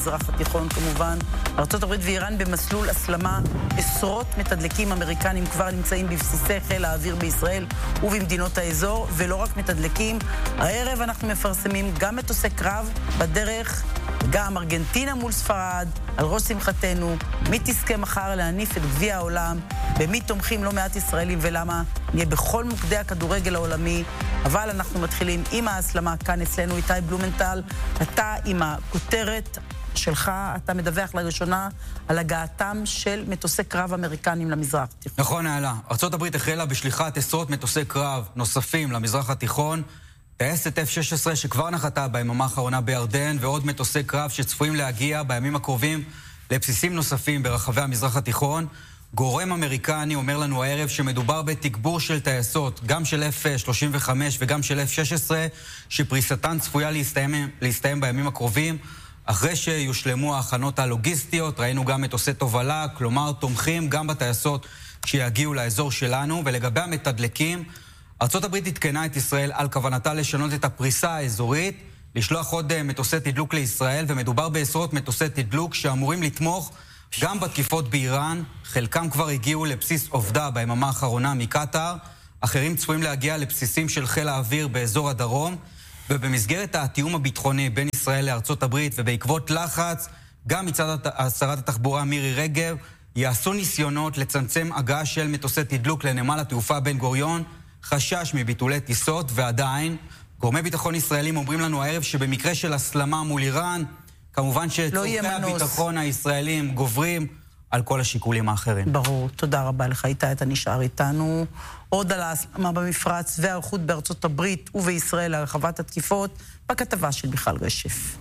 למזרח התיכון כמובן. ארצות הברית ואיראן במסלול הסלמה. עשרות מתדלקים אמריקנים כבר נמצאים בבסיסי חיל האוויר בישראל ובמדינות האזור, ולא רק מתדלקים. הערב אנחנו מפרסמים גם מטוסי קרב בדרך, גם ארגנטינה מול ספרד, על ראש שמחתנו, מי תזכה מחר להניף את גביע העולם, במי תומכים לא מעט ישראלים ולמה, נהיה בכל מוקדי הכדורגל העולמי, אבל אנחנו מתחילים עם ההסלמה כאן אצלנו. איתי בלומנטל, אתה עם הכותרת שלך, אתה מדווח לראשונה על הגעתם של מטוסי קרב אמריקנים למזרח התיכון. נכון, נעלה. ארצות הברית החלה בשליחת עשרות מטוסי קרב נוספים למזרח התיכון, טייסת F-16 שכבר נחתה ביממה האחרונה בירדן, ועוד מטוסי קרב שצפויים להגיע בימים הקרובים לבסיסים נוספים ברחבי המזרח התיכון. גורם אמריקני אומר לנו הערב שמדובר בתגבור של טייסות, גם של F-35 וגם של F-16, שפריסתן צפויה להסתיים בימים הקרובים. אחרי שיושלמו ההכנות הלוגיסטיות, ראינו גם מטוסי תובלה, כלומר תומכים גם בטייסות שיגיעו לאזור שלנו. ולגבי המתדלקים, ארצות הברית התקנה את ישראל על כוונתה לשנות את הפריסה האזורית, לשלוח עוד מטוסי תדלוק לישראל, ומדובר בעשרות מטוסי תדלוק שאמורים לתמוך גם בתקיפות באיראן. חלקם כבר הגיעו לבסיס עובדה ביממה האחרונה מקטר, אחרים צפויים להגיע לבסיסים של חיל האוויר באזור הדרום. ובמסגרת התיאום הביטחוני בין ישראל לארצות הברית, ובעקבות לחץ גם מצד שרת התחבורה מירי רגב, יעשו ניסיונות לצמצם הגעה של מטוסי תדלוק לנמל התעופה בן גוריון, חשש מביטולי טיסות. ועדיין גורמי ביטחון ישראלים אומרים לנו הערב שבמקרה של הסלמה מול איראן, כמובן שצורכי הביטחון הישראלים גוברים על כל השיקולים האחרים. ברור, תודה רבה לך איתי, אתה נשאר איתנו. עוד על ההסלמה במפרץ והערכות בארצות הברית ובישראל להרחבת התקיפות, בכתבה של מיכל רשף.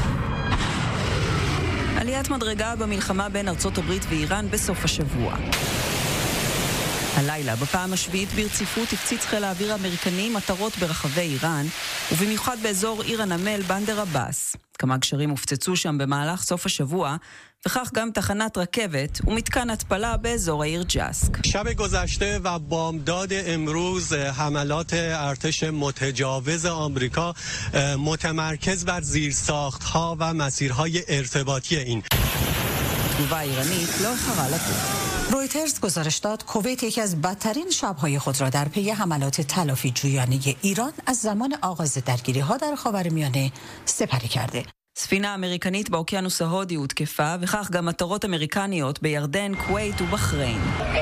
עליית מדרגה במלחמה בין ארצות הברית ואיראן בסוף השבוע. הלילה, בפעם השביעית ברציפות, הפציץ חיל האוויר האמריקני מטרות ברחבי איראן, ובמיוחד באזור עיר הנמל בנדר עבאס. כמה גשרים הופצצו שם במהלך סוף השבוע, וכך גם תחנת רכבת ומתקן התפלה באזור העיר ג'אסק. شب گذشته و بامداد امروز حملات ارتش متجاوز آمریکا متمرکز بر زیرساخت‌ها و مسیرهای ارتباطی این. תגובה איראנית לא איחרה לתת. رویترز گزارش داد کویت یکی از بدترین شب‌های خود را در پی حملات تلافی جویانه ایران از زمان آغاز درگیری‌ها در خاورمیانه سپری کرده. ספינה אמריקנית באוקיינוס ההודי הותקפה, וכך גם מטרות אמריקניות בירדן, כווית ובחריין.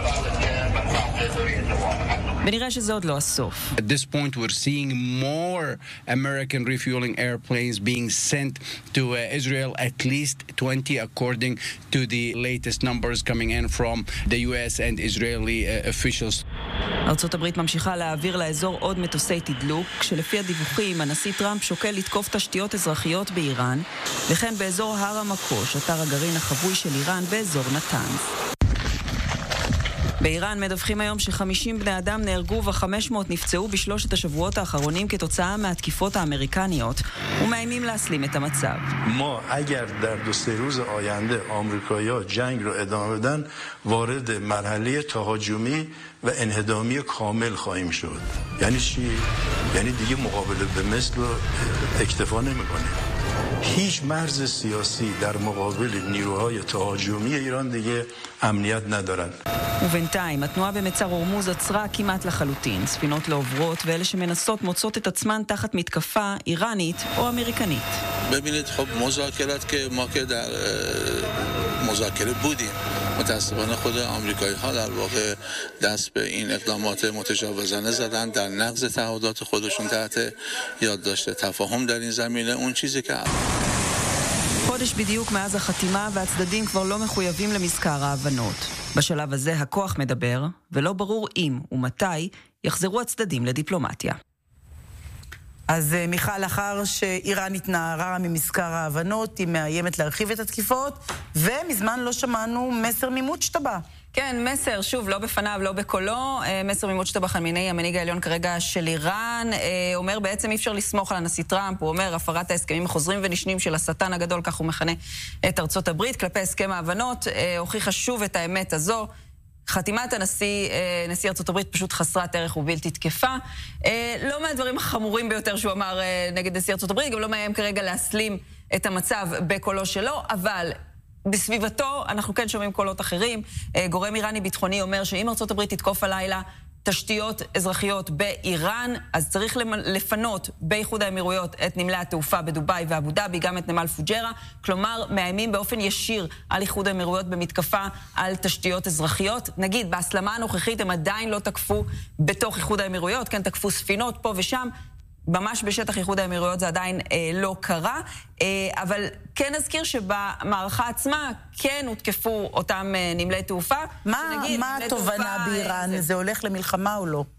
ונראה שזה עוד לא הסוף. At this point we're seeing more American refueling airplanes being sent to Israel, at least 20 according to the latest numbers coming in from the US and Israeli officials. ארצות הברית ממשיכה להעביר לאזור עוד מטוסי תדלוק, כשלפי הדיווחים הנשיא טראמפ שוקל לתקוף תשתיות אזרחיות באיראן, וכן באזור הר המקוש, אתר הגרעין החבוי של איראן באזור נתנז. באיראן מדווחים היום ש50 בני אדם נהרגו ו500 נפצעו בשלושת השבועות האחרונים כתוצאה מהתקיפות האמריקניות, ומאיימים להסלים את המצב. ما اگر در 2-3 روز آینده آمریکایی‌ها جنگ رو ادامه بدن وارد مرحله تهاجمی و انهدامی کامل خواهیم شد. یعنی چی؟ یعنی دیگه مقابله به مثل اکتفا نمی‌کنیم. هیچ مرز سیاسی در مقابل نیروهای تهاجمی ایران دیگه امنیت ندارن. ובינתיים, התנועה במצר הורמוז עצרה כמעט לחלוטין. ספינות לא עוברות, ואלה שמנסות מוצאות את עצמן תחת מתקפה איראנית או אמריקנית. ببینید خب مذاکرات که ما که در مذاکره بودیم متاسفانه خود آمریکایی ها در واقع دست به این اقدامات متجاوزانه زدن در نقض تعهدات خودشون تحت یادداشت تفاهم در این زمینه. اون چیزی که חודש בדיוק מאז החתימה, והצדדים כבר לא מחויבים למזכר ההבנות. בשלב הזה הכוח מדבר, ולא ברור אם ומתי יחזרו הצדדים לדיפלומטיה. אז מיכל, לאחר שאיראן התנערה ממזכר ההבנות, היא מאיימת להרחיב את התקיפות, ומזמן לא שמענו מסר ממוצ'טבה. כן, מסר, שוב, לא בפניו, לא בקולו. מסר ממוצ'טבה חמינאי, המנהיג העליון כרגע של איראן, אומר בעצם אי אפשר לסמוך על הנשיא טראמפ. הוא אומר, הפרת ההסכמים החוזרים ונשנים של השטן הגדול, כך הוא מכנה את ארצות הברית, כלפי הסכם ההבנות, הוכיחה שוב את האמת הזו. חתימת נשיא ארצות הברית פשוט חסרת ערך ובלתי תקפה. לא מהדברים החמורים ביותר שהוא אמר נגד נשיא ארצות הברית, גם לא מאיים כרגע להסלים את המצב בקולו שלו, אבל בסביבתו אנחנו כן שומעים קולות אחרים. גורם איראני ביטחוני אומר שאם ארצות הברית תתקוף הלילה תשתיות אזרחיות באיראן, אז צריך לפנות באיחוד האמירויות את נמלי התעופה בדובאי ואבו דאבי, גם את נמל פוג'רה, כלומר מאיימים באופן ישיר על איחוד האמירויות במתקפה על תשתיות אזרחיות. נגיד, בהסלמה הנוכחית הם עדיין לא תקפו בתוך איחוד האמירויות, כן, תקפו ספינות פה ושם, ממש בשטח איחוד האמירויות זה עדיין לא קרה, אבל כן נזכיר שבמערכה עצמה כן הותקפו אותם נמלי תעופה. מה התובנה באיראן? זה הולך למלחמה או לא?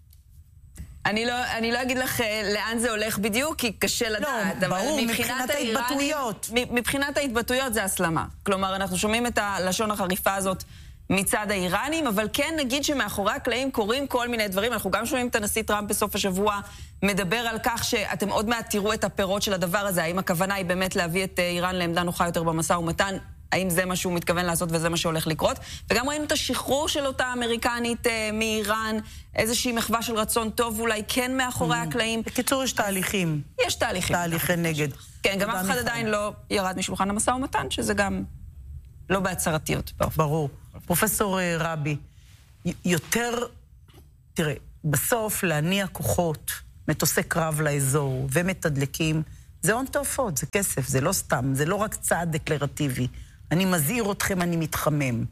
אני לא אגיד לך לאן זה הולך בדיוק, כי קשה לדעת. לא, ברור, מבחינת ההתבטאויות. מבחינת ההתבטאויות זה הסלמה. כלומר, אנחנו שומעים את הלשון החריפה הזאת מצד האיראנים, אבל כן נגיד שמאחורי הקלעים קורים כל מיני דברים. אנחנו גם שומעים את הנשיא טראמפ בסוף השבוע מדבר על כך שאתם עוד מעט תראו את הפירות של הדבר הזה. האם הכוונה היא באמת להביא את איראן לעמדה נוחה יותר במשא ומתן? האם זה מה שהוא מתכוון לעשות וזה מה שהולך לקרות? וגם ראינו את השחרור של אותה אמריקנית מאיראן, איזושהי מחווה של רצון טוב, אולי כן מאחורי הקלעים. בקיצור, יש תהליכים. יש תהליכים. תהליכי נגד. כן, גם אף אחד עדיין לא ירד משולחן המשא ומתן, שזה גם לא בהצהרתיות. ברור. פרופסור רבי, יותר, תראה, בסוף להניע כוחות, מטוסי קרב לאזור ומתדלקים, זה הון תועפות, זה כסף, זה לא סתם, זה לא רק צעד דקלרטיבי. אני מזהיר אתכם, אני מתחמם.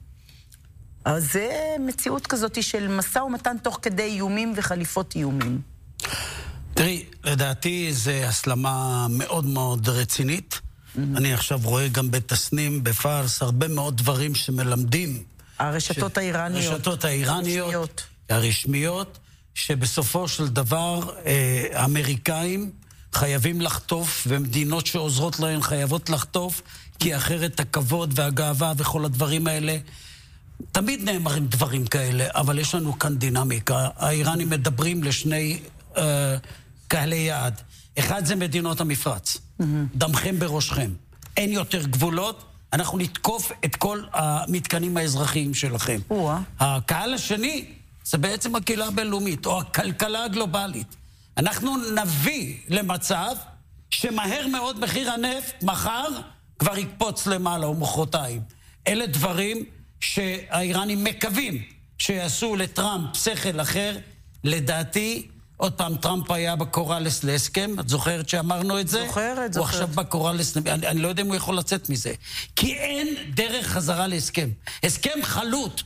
אז זה מציאות כזאת של משא ומתן תוך כדי איומים וחליפות איומים. תראי, לדעתי זה הסלמה מאוד מאוד רצינית. אני עכשיו רואה גם בתסנים, בפארס, הרבה מאוד דברים שמלמדים. הרשתות האיראניות. הרשתות האיראניות, הרשמיות, שבסופו של דבר האמריקאים חייבים לחטוף, ומדינות שעוזרות להן חייבות לחטוף, כי אחרת הכבוד והגאווה וכל הדברים האלה, תמיד נאמרים דברים כאלה, אבל יש לנו כאן דינמיקה. האיראנים מדברים לשני קהלי יעד. אחד זה מדינות המפרץ. דמכם בראשכם. אין יותר גבולות, אנחנו נתקוף את כל המתקנים האזרחיים שלכם. הקהל השני זה בעצם הקהילה הבינלאומית, או הכלכלה הגלובלית. אנחנו נביא למצב שמהר מאוד מחיר הנפט מחר כבר יקפוץ למעלה או מחרתיים. אלה דברים שהאיראנים מקווים שיעשו לטראמפ שכל אחר. לדעתי, עוד פעם, טראמפ היה בקוראלס להסכם, את זוכרת שאמרנו את זה? זוכרת. הוא עכשיו בקוראלס, אני לא יודע אם הוא יכול לצאת מזה. כי אין דרך חזרה להסכם. הסכם חלוט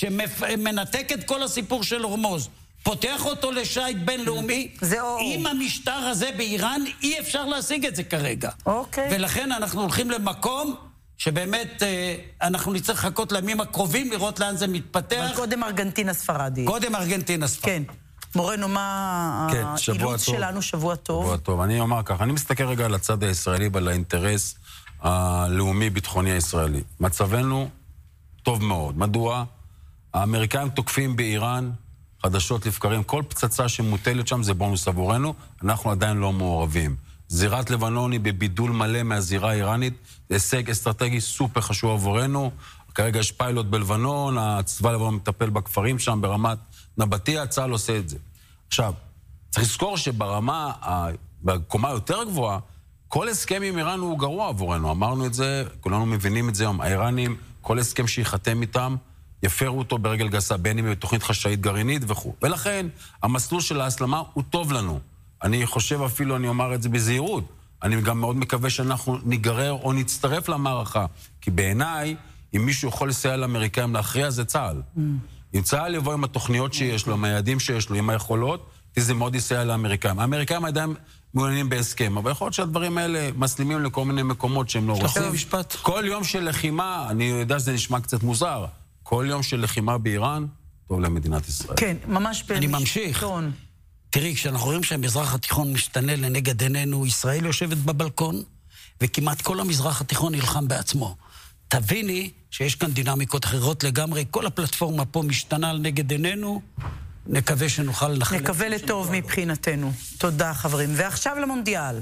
שמנתק את כל הסיפור של הורמוז, פותח אותו לשייט בינלאומי, עם המשטר הזה באיראן אי אפשר להשיג את זה כרגע. ולכן אנחנו הולכים למקום שבאמת אנחנו נצטרך לחכות לימים הקרובים, לראות לאן זה מתפתח. אבל קודם ארגנטינה ספרדית. קודם ארגנטינה ספרדית. כן. מורנו, מה האילוץ שלנו? שבוע טוב. שבוע טוב. אני אומר כך, אני מסתכל רגע על הצד הישראלי ועל האינטרס הלאומי-ביטחוני הישראלי. מצבנו טוב מאוד. מדוע? האמריקאים תוקפים באיראן, חדשות לבקרים, כל פצצה שמוטלת שם זה בונוס עבורנו, אנחנו עדיין לא מעורבים. זירת לבנון היא בבידול מלא מהזירה האיראנית, זה הישג אסטרטגי סופר חשוב עבורנו, כרגע יש פיילוט בלבנון, הצבא לבנון מטפל בכפרים שם ברמת נבטיה, צה"ל עושה את זה. עכשיו, צריך לזכור שברמה, בקומה יותר גבוהה, כל הסכם עם איראן הוא גרוע עבורנו, אמרנו את זה, כולנו מבינים את זה היום, האיראנים, כל הסכם שיחתם איתם, יפרו אותו ברגל גסה, בין אם בתוכנית חשאית גרעינית וכו'. ולכן, המסלול של ההסלמה הוא טוב לנו. אני חושב אפילו, אני אומר את זה בזהירות, אני גם מאוד מקווה שאנחנו ניגרר או נצטרף למערכה, כי בעיניי, אם מישהו יכול לסייע לאמריקאים להכריע, זה צה"ל. אם צה"ל יבוא עם התוכניות שיש לו, עם היעדים שיש לו, עם היכולות, זה מאוד יסייע לאמריקאים. האמריקאים עדיין מעוניינים בהסכם, אבל יכול להיות שהדברים האלה מסלימים לכל מיני מקומות שהם לא רוצים. כל יום של לחימה, אני יודע שזה נשמע קצת מוזר, כל יום של לחימה באיראן, טוב למדינת ישראל. כן, ממש אני ממשיך. תראי, כשאנחנו רואים שהמזרח התיכון משתנה לנגד עינינו, ישראל יושבת בבלקון, וכמעט כל המזרח התיכון נלחם בעצמו. תביני שיש כאן דינמיקות אחרות לגמרי, כל הפלטפורמה פה משתנה לנגד עינינו, נקווה שנוכל לחלק. נקווה לטוב מבחינתנו. תודה חברים. ועכשיו למונדיאל.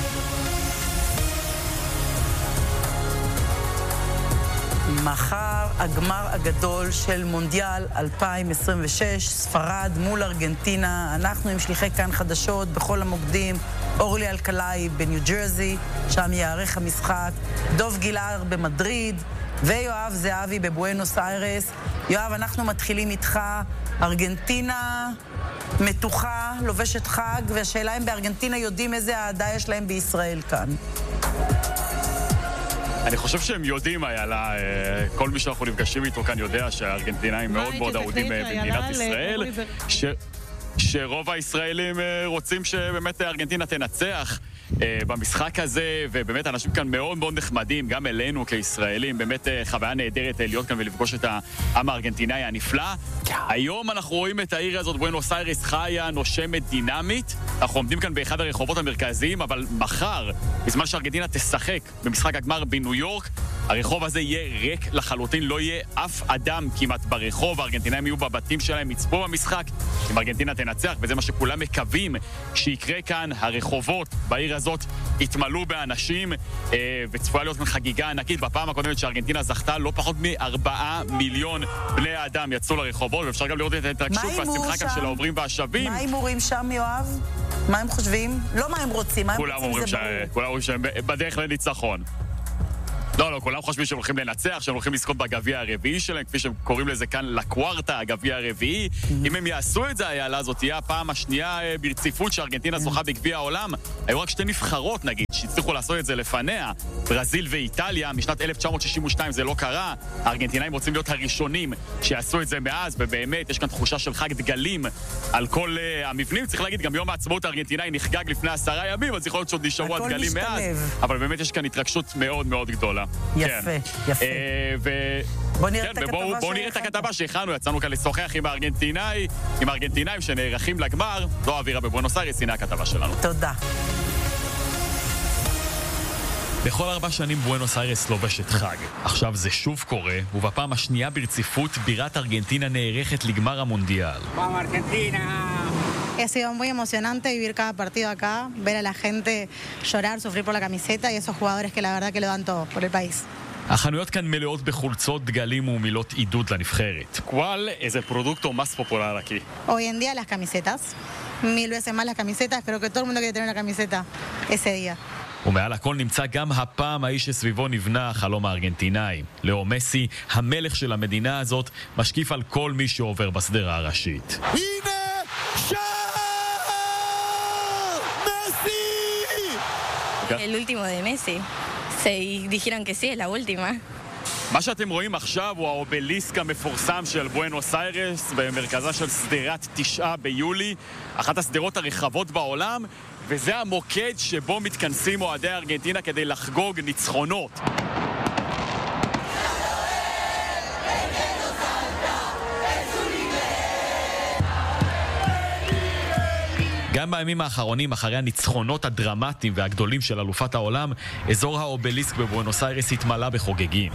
מחר הגמר הגדול של מונדיאל 2026, ספרד מול ארגנטינה. אנחנו עם שליחי כאן חדשות בכל המוקדים, אורלי אלקלעי בניו ג'רזי, שם יערך המשחק, דוב גילהר במדריד, ויואב זהבי בבואנוס איירס. יואב, אנחנו מתחילים איתך. ארגנטינה מתוחה, לובשת חג, והשאלה אם בארגנטינה יודעים איזה אהדה יש להם בישראל כאן. אני חושב שהם יודעים, איילה, כל מי שאנחנו נפגשים איתו כאן יודע שהארגנטינאים מאוד מאוד אהודים במדינת ישראל, שרוב הישראלים רוצים שבאמת ארגנטינה תנצח במשחק הזה, ובאמת אנשים כאן מאוד מאוד נחמדים, גם אלינו כישראלים, באמת חוויה נהדרת להיות כאן ולפגוש את העם הארגנטינאי הנפלא. היום אנחנו רואים את העיר הזאת, בואנוס איירס, חיה, נושמת, דינמית. אנחנו עומדים כאן באחד הרחובות המרכזיים, אבל מחר, בזמן שארגנטינה תשחק במשחק הגמר בניו יורק, הרחוב הזה יהיה ריק לחלוטין, לא יהיה אף אדם כמעט ברחוב, הארגנטינאים יהיו בבתים שלהם, יצפו במשחק, אם ארגנטינה תנצח, וזה מה שכולם מקווים שיקרה כאן. הרחובות בעיר הזאת התמלאו באנשים, וצפויה להיות חגיגה ענקית. בפעם הקודמת שארגנטינה זכתה, לא פחות מ4 מיליון בני האדם יצאו לרחובות, ואפשר גם לראות את ההתרגשות והשמחה כאן של העוברים והשבים. מה הימורים שם, יואב? מה הם חושבים? לא מה הם רוצים, מה הם רוצים זה ברור. כולם אומרים שהם בדרך לניצחון. לא, כולם חושבים שהם הולכים לנצח, שהם הולכים לזכות בגביע הרביעי שלהם, כפי שהם קוראים לזה כאן לקוורטה, הגביע הרביעי. אם הם יעשו את זה, היעלה הזאת תהיה הפעם השנייה ברציפות שארגנטינה זוכה בגביע העולם. היו רק 2 נבחרות, נגיד, שהצליחו לעשות את זה לפניה, ברזיל ואיטליה. משנת 1962 זה לא קרה. הארגנטינאים רוצים להיות הראשונים שיעשו את זה מאז, ובאמת יש כאן תחושה של חג דגלים על כל המבנים. צריך להגיד, גם יום העצמאות הארגנטינאי נחגג לפני 10 ימים, אז יכול להיות שעוד נשארו הדגלים מאז. אבל באמת יש כאן התרגשות מאוד מאוד גדולה. יפה, יפה. בוא נראה את הכתבה שהכנו, יצאנו כאן לשוחח עם הארגנטינאים שנערכים לגמר. זו האווירה בבואנוס איירס, הנה הכתבה שלנו. תודה. בכל 4 שנים בואנוס איירס לובשת חג. עכשיו זה שוב קורה, ובפעם השנייה ברציפות בירת ארגנטינה נערכת לגמר המונדיאל. Ha sido muy emocionante vivir cada partido acá, ver a la gente llorar, sufrir por la camiseta y esos jugadores que la verdad que lo dan todo por el país. החנויות כאן מלאות בחולצות, דגלים ומילות עידוד לנבחרת. ¿Cuál es el producto más popular aquí? Hoy en día las camisetas, 1000 veces más las camisetas, creo que todo el mundo quiere tener una camiseta ese día. ומעל הכל נמצא גם הפעם האיש שסביבו נבנה החלום הארגנטינאי. לאו מסי, המלך של המדינה הזאת, משקיף על כל מי שעובר בסדרה הראשית. הנה שער! El último de Messi. Dijeron que sí, es la última. מה שאתם רואים עכשיו הוא האובליסק המפורסם של בואנוס איירס במרכזה של סדרת 9 ביולי, אחת הסדרות הרחבות בעולם, וזה המוקד שבו מתכנסים אוהדי ארגנטינה כדי לחגוג ניצחונות. גם בימים האחרונים, אחרי הניצחונות הדרמטיים והגדולים של אלופת העולם, אזור האובליסק בבואנוס איירס התמלא בחוגגים.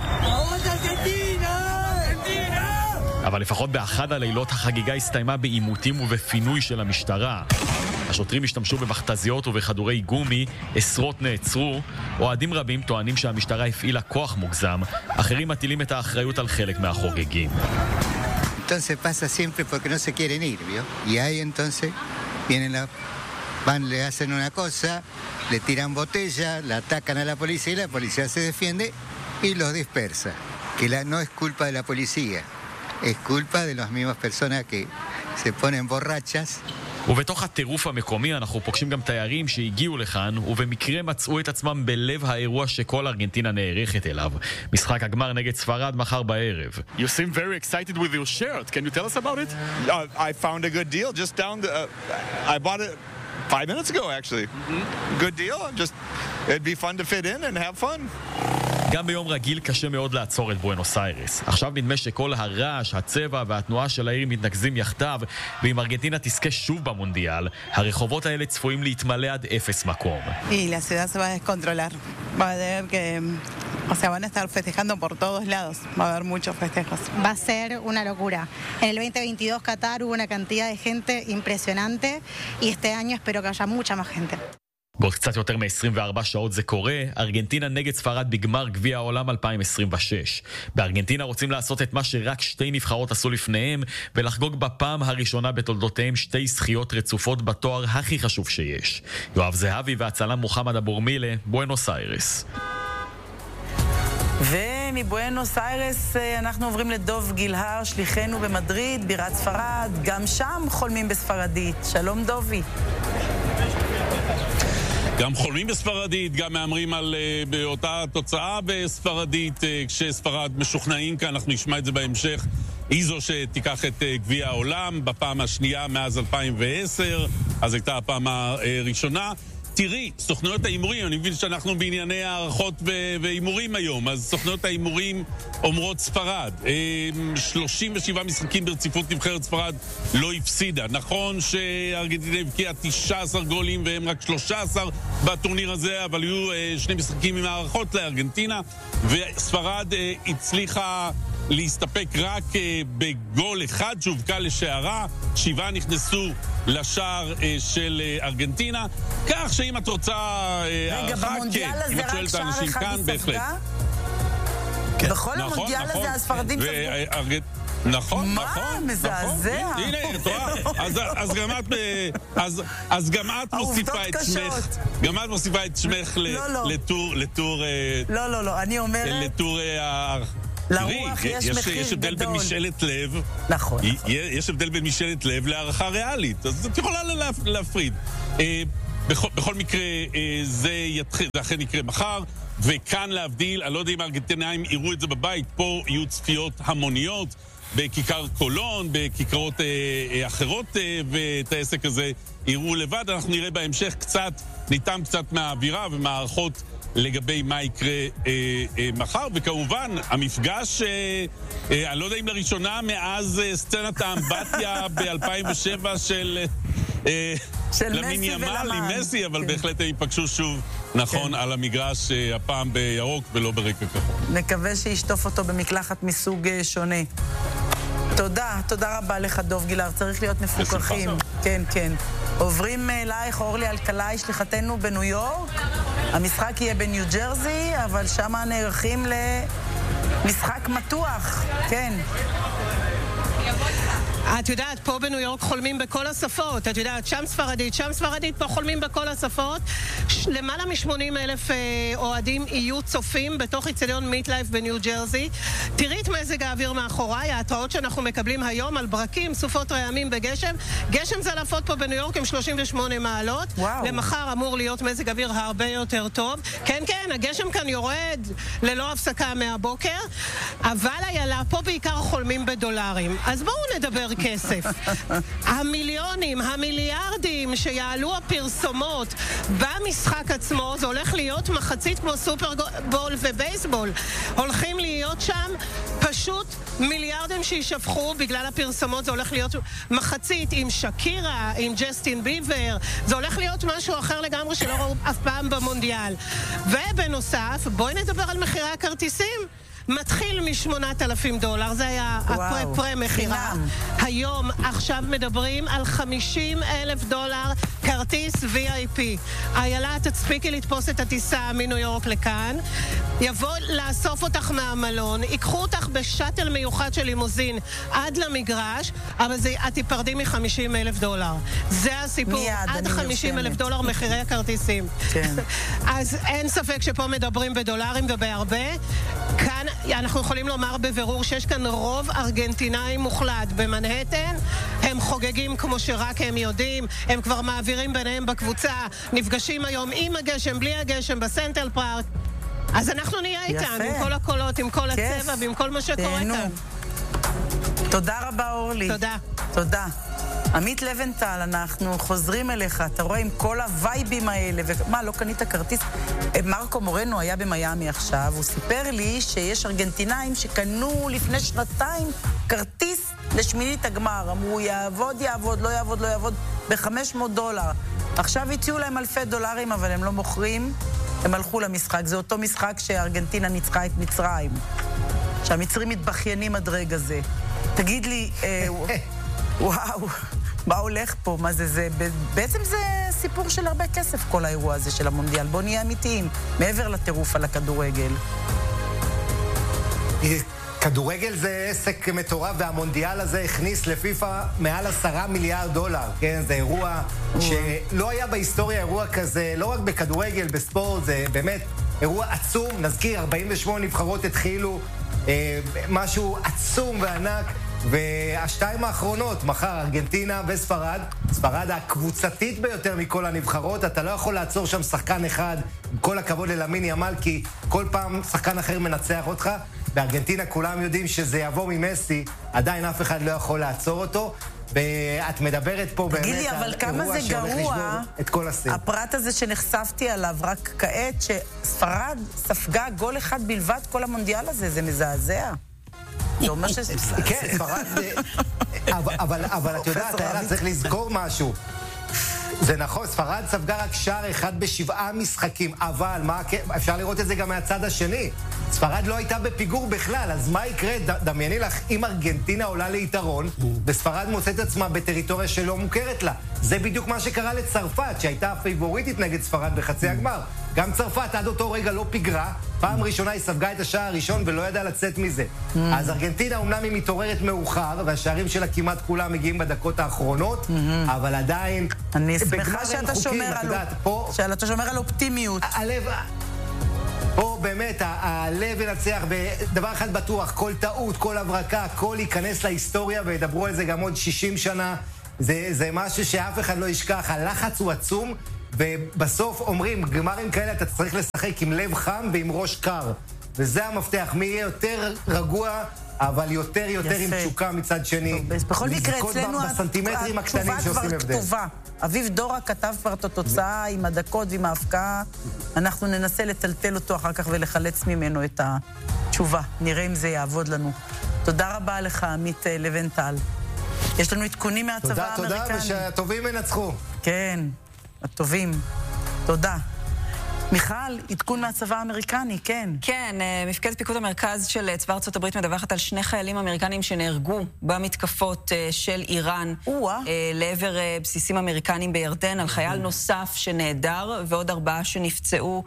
אבל לפחות באחד הלילות החגיגה הסתיימה בעימותים ובפינוי של המשטרה. השוטרים השתמשו במכתזיות ובכדורי גומי, עשרות נעצרו, אוהדים רבים טוענים שהמשטרה הפעילה כוח מוגזם, אחרים מטילים את האחריות על חלק מהחוגגים. Entonces pasa siempre porque no se quieren ir, ¿vio? Y ahí entonces vienen le hacen una cosa, le tiran botella, la atacan a la policía y la policía se defiende y los dispersa. Que no es culpa de la policía, es culpa de las mismas personas que se ponen borrachas. ובתוך הטירוף המקומי אנחנו פוגשים גם תיירים שהגיעו לכאן ובמקרה מצאו את עצמם בלב האירוע שכל ארגנטינה נערכת אליו. משחק הגמר נגד ספרד מחר בערב. You seem very excited with your shirt. Can you tell us about it? I found a good deal just down the I bought it 5 minutes ago actually. Good deal. Just it'd be fun to fit in and have fun. גם ביום רגיל קשה מאוד לעצור את בואנוס איירס. עכשיו נדמה שכל הרעש, הצבע והתנועה של העיר מתנקזים יחדיו, ואם ארגנטינה תזכה שוב במונדיאל, הרחובות האלה צפויים להתמלא עד אפס מקום. Y la ciudad se va a descontrolar. Va a haber que van a estar festejando por todos lados. Va a haber muchos festejos. Va a ser una locura. En el 2022 Qatar hubo una cantidad de gente impresionante y este año espero que haya mucha más gente. בעוד קצת יותר מ-24 שעות זה קורה, ארגנטינה נגד ספרד בגמר גביע העולם 2026. בארגנטינה רוצים לעשות את מה שרק שתי נבחרות עשו לפניהם, ולחגוג בפעם הראשונה בתולדותיהם שתי זכיות רצופות בתואר הכי חשוב שיש. יואב זהבי והצלם מוחמד אבו מילה, בואנוס איירס. ומבואנוס איירס אנחנו עוברים לדוב גילהר, שליחנו במדריד, בירת ספרד. גם שם חולמים בספרדית. שלום דובי. גם חולמים בספרדית, גם מאמרים על באותה תוצאה בספרדית, כשספרד משוכנעים כאן, אנחנו נשמע את זה בהמשך. היא זו שתיקח את גביע העולם בפעם השנייה מאז 2010, אז הייתה הפעם הראשונה. תראי, סוכנויות האימורים, אני מבין שאנחנו בענייני הערכות ואימורים היום, אז סוכנויות האימורים אומרות ספרד. 37 משחקים ברציפות נבחרת ספרד לא הפסידה. נכון שארגנטינה הבקיעה 19 גולים והם רק 13 בטורניר הזה, אבל היו שני משחקים עם הערכות לארגנטינה, וספרד הצליחה להסתפק רק בגול אחד שהובקע לשערה, 7 נכנסו לשער של ארגנטינה, כך שאם את רוצה הערכה, כן, אם את שואלת האנשים כאן, בהחלט. בכל המונדיאל הזה הספרדים ספגו. נכון, מה? מזעזע. הנה, את רואה? אז גם את מוסיפה את שמך. גם את מוסיפה את שמך לטור... לא, אני אומרת... לטור... לרוח יש מחיר גדול. יש הבדל בין משאלת לב. נכון. יש הבדל בין משאלת לב להערכה ריאלית. אז את יכולה להפריד. בכל מקרה, זה אכן יקרה מחר. וכאן להבדיל, אני לא יודע אם הארגנטינאים יראו את זה בבית, פה יהיו צפיות המוניות, בכיכר קולון, בכיכרות אחרות, ואת העסק הזה יראו לבד. אנחנו נראה בהמשך ניתן קצת מהאווירה ומהערכות לגבי מה יקרה מחר, וכמובן המפגש, אני לא יודע אם לראשונה מאז סצנת האמבטיה ב-2007 של למין ימל עם מסי, אבל בהחלט הם ייפגשו שוב, נכון, על המגרש, הפעם בירוק ולא ברקע כחול. נקווה שישטוף אותו במקלחת מסוג שונה. תודה רבה לך דוב גילהר, צריך להיות מפוקחים. כן. עוברים אלייך אורלי אלקלעי, שליחתנו בניו יורק. המשחק יהיה בניו ג'רזי, אבל שם נערכים למשחק מתוח. כן. את יודעת, פה בניו יורק חולמים בכל השפות. את יודעת, שם ספרדית, פה חולמים בכל השפות. למעלה מ-80,000 אוהדים יהיו צופים בתוך אצטדיון מיט-לייף בניו ג'רזי. תראי את מזג האוויר מאחוריי, ההתראות שאנחנו מקבלים היום על ברקים, סופות רעמים בגשם. גשם זלעפות פה בניו יורק עם 38 מעלות. וואו. למחר אמור להיות מזג אוויר הרבה יותר טוב. כן, הגשם כאן יורד ללא הפסקה מהבוקר. אבל איילה, פה בעיקר חולמים בדולרים. אז בואו נדבר כסף. המיליונים, המיליארדים שיעלו הפרסומות במשחק עצמו, זה הולך להיות מחצית כמו סופרבול ובייסבול. הולכים להיות שם פשוט מיליארדים שישפכו בגלל הפרסומות. זה הולך להיות מחצית עם שקירה, עם ג'סטין ביבר. זה הולך להיות משהו אחר לגמרי שלא ראו אף פעם במונדיאל. ובנוסף, בואי נדבר על מחירי הכרטיסים. מתחיל $8,000, זה היה הפרה-מחירה. היום, עכשיו מדברים על $50,000 כרטיס VIP. איילה, תספיקי לתפוס את הטיסה מניו יורק לכאן, יבוא לאסוף אותך מהמלון, ייקחו אותך בשטל מיוחד של לימוזין עד למגרש, אבל את תיפרדי $50,000. זה הסיפור, עד $50,000 מחירי הכרטיסים. אז אין ספק שפה מדברים בדולרים ובהרבה. כאן אנחנו יכולים לומר בבירור שיש כאן רוב ארגנטינאי מוחלט במנהטן. הם חוגגים כמו שרק הם יודעים, הם כבר מעבירים ביניהם בקבוצה, נפגשים היום עם הגשם, בלי הגשם, בסנטרל פארק. אז אנחנו נהיה איתם, עם כל הקולות, עם כל הצבע ועם כל מה שקורה כאן. תודה רבה אורלי. תודה. עמית לבנטל, אנחנו חוזרים אליך, אתה רואה עם כל הווייבים האלה, ומה, לא קנית כרטיס? מרקו מורנו היה במיימי עכשיו, הוא סיפר לי שיש ארגנטינאים שקנו לפני 2 כרטיס לשמינית הגמר, אמרו יעבוד, לא יעבוד, $500. עכשיו הציעו להם $1,000, אבל הם לא מוכרים, הם הלכו למשחק, זה אותו משחק שארגנטינה ניצחה את מצרים, שהמצרים מתבחיינים עד רגע זה. תגיד לי, וואו, מה הולך פה? מה זה? בעצם זה סיפור של הרבה כסף, כל האירוע הזה של המונדיאל. בוא נהיה אמיתיים, מעבר לטירוף על הכדורגל. כדורגל זה עסק מטורף, והמונדיאל הזה הכניס לפיפה מעל 10 מיליארד דולר, כן? זה אירוע שלא היה בהיסטוריה אירוע כזה, לא רק בכדורגל, בספורט, זה באמת אירוע עצום. נזכיר, 48 נבחרות התחילו, משהו עצום וענק, והשתיים האחרונות, מחר, ארגנטינה וספרד, ספרד הקבוצתית ביותר מכל הנבחרות, אתה לא יכול לעצור שם שחקן אחד, עם כל הכבוד ללמין ימל, כי כל פעם שחקן אחר מנצח אותך. בארגנטינה כולם יודעים שזה יבוא ממסי, עדיין אף אחד לא יכול לעצור אותו, ואת מדברת פה באמת על אירוע שהולך לשבור את כל הסרט. הפרט הזה שנחשפתי עליו רק כעת, שספרד ספגה גול אחד בלבד כל המונדיאל הזה, זה מזעזע. זה אומר שזה מזעזע. כן, ספרד... אבל את יודעת, צריך לזכור משהו. זה נכון, ספרד ספגה רק שער אחד ב7 משחקים, אבל אפשר לראות את זה גם מהצד השני. ספרד לא הייתה בפיגור בכלל, אז מה יקרה? דמייני לך, אם ארגנטינה עולה ליתרון, וספרד מוצאת עצמה בטריטוריה שלא מוכרת לה. זה בדיוק מה שקרה לצרפת, שהייתה הפייבוריטית נגד ספרד בחצי הגמר. גם צרפת עד אותו רגע לא פיגרה, פעם ראשונה היא ספגה את השער הראשון ולא ידעה לצאת מזה. אז ארגנטינה אומנם היא מתעוררת מאוחר, והשערים שלה כמעט כולם מגיעים בדקות האחרונות, אבל עדיין... אני שמחה שאתה שומר על אופטימיות. הלב... פה באמת, הלב ינצח, ודבר אחד בטוח, כל טעות, כל הברקה, הכל ייכנס להיסטוריה, וידברו על זה גם עוד 60 שנה. זה משהו שאף אחד לא ישכח, הלחץ הוא עצום, ובסוף אומרים, גמרים כאלה אתה צריך לשחק עם לב חם ועם ראש קר. וזה המפתח, מי יהיה יותר רגוע, אבל יותר עם תשוקה מצד שני. בכל מקרה, אצלנו בסנטימטרים הקטנים שעושים הבדל. אביב דורה כתב כבר את התוצאה עם הדקות ועם ההפקעה. אנחנו ננסה לטלטל אותו אחר כך ולחלץ ממנו את התשובה. נראה אם זה יעבוד לנו. תודה רבה לך, עמית לבנטל. יש לנו עדכונים מהצבא האמריקני. תודה, ושהטובים ינצחו. כן, הטובים. תודה. מיכל, עדכון מהצבא האמריקני, כן. כן, מפקד פיקוד המרכז של צבא ארצות הברית מדווחת על 2 חיילים אמריקנים שנהרגו במתקפות של איראן לעבר בסיסים אמריקנים בירדן, על חייל נוסף שנהדר ועוד 4 שנפצעו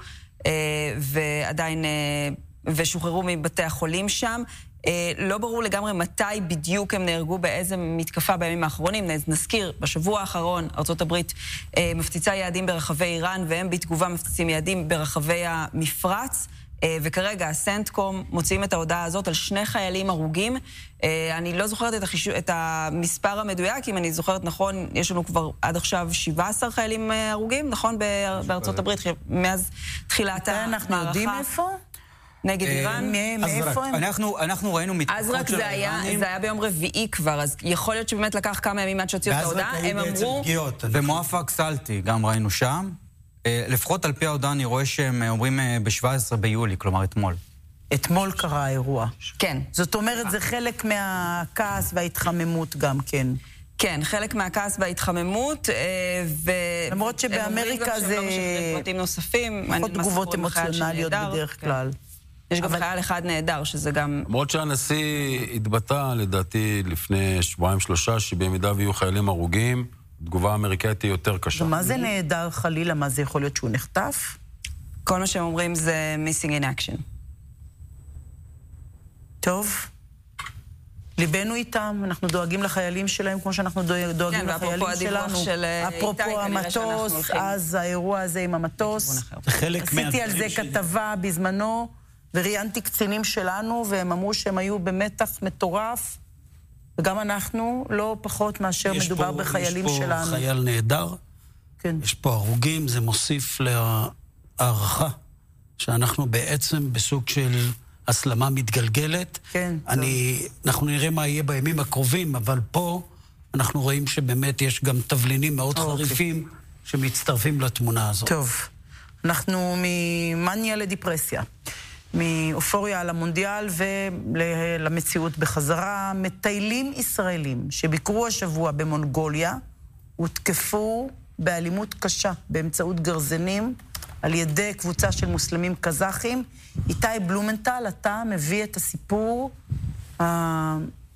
ועדיין ושוחררו מבתי החולים שם. לא ברור לגמרי מתי בדיוק הם נהרגו, באיזה מתקפה בימים האחרונים. נזכיר, בשבוע האחרון ארצות הברית מפציצה יעדים ברחבי איראן, והם בתגובה מפציצים יעדים ברחבי המפרץ, וכרגע הסנטקום מוציאים את ההודעה הזאת על 2 חיילים הרוגים. אני לא זוכרת את המספר המדויק, אם אני זוכרת נכון, יש לנו כבר עד עכשיו 17 חיילים הרוגים, נכון? בארצות הברית, מאז תחילת המערכה. אנחנו יודעים איפה? נגד איראן, מאיפה הם? אנחנו ראינו מתקפות של האיראנים. זה היה ביום רביעי כבר, אז יכול להיות שבאמת לקח כמה ימים עד שהוציאו את ההודעה. הם אמרו... במואפק סלטי, גם ראינו שם. לפחות על פי ההודעה אני רואה שהם אומרים ב-17 ביולי, כלומר אתמול. אתמול קרה האירוע. כן. זאת אומרת, זה חלק מהכעס וההתחממות גם כן. כן, חלק מהכעס וההתחממות, למרות שבאמריקה זה... לא משחררים פרטים נוספים. פחות תגובות אמוציונליות בדרך כלל. יש גם חייל אחד נהדר, שזה גם... למרות שהנשיא התבטא, לדעתי, לפני 2-3 שבמידה ויהיו חיילים הרוגים, התגובה האמריקאית היא יותר קשה. ומה זה נהדר חלילה? מה זה יכול להיות שהוא נחטף? כל מה שהם אומרים זה missing in action. טוב. ליבנו איתם, אנחנו דואגים לחיילים שלהם כמו שאנחנו דואגים לחיילים שלנו. אפרופו המטוס, אז האירוע הזה עם המטוס. עשיתי על זה כתבה בזמנו, וראיינתי קצינים שלנו, והם אמרו שהם היו במתח מטורף, וגם אנחנו לא פחות מאשר מדובר בחיילים שלנו. יש פה חייל נהדר, יש פה הרוגים, זה מוסיף להערכה, שאנחנו בעצם בסוג של... הסלמה מתגלגלת. כן. אנחנו נראה מה יהיה בימים הקרובים, אבל פה אנחנו רואים שבאמת יש גם תבלינים מאוד חריפים שמצטרפים לתמונה הזאת. טוב. אנחנו ממניה לדיפרסיה. מאופוריה על המונדיאל ולמציאות בחזרה. מטיילים ישראלים שביקרו השבוע במונגוליה הותקפו באלימות קשה באמצעות גרזנים על ידי קבוצה של מוסלמים קזחים. איתי בלומנטל, אתה מביא את הסיפור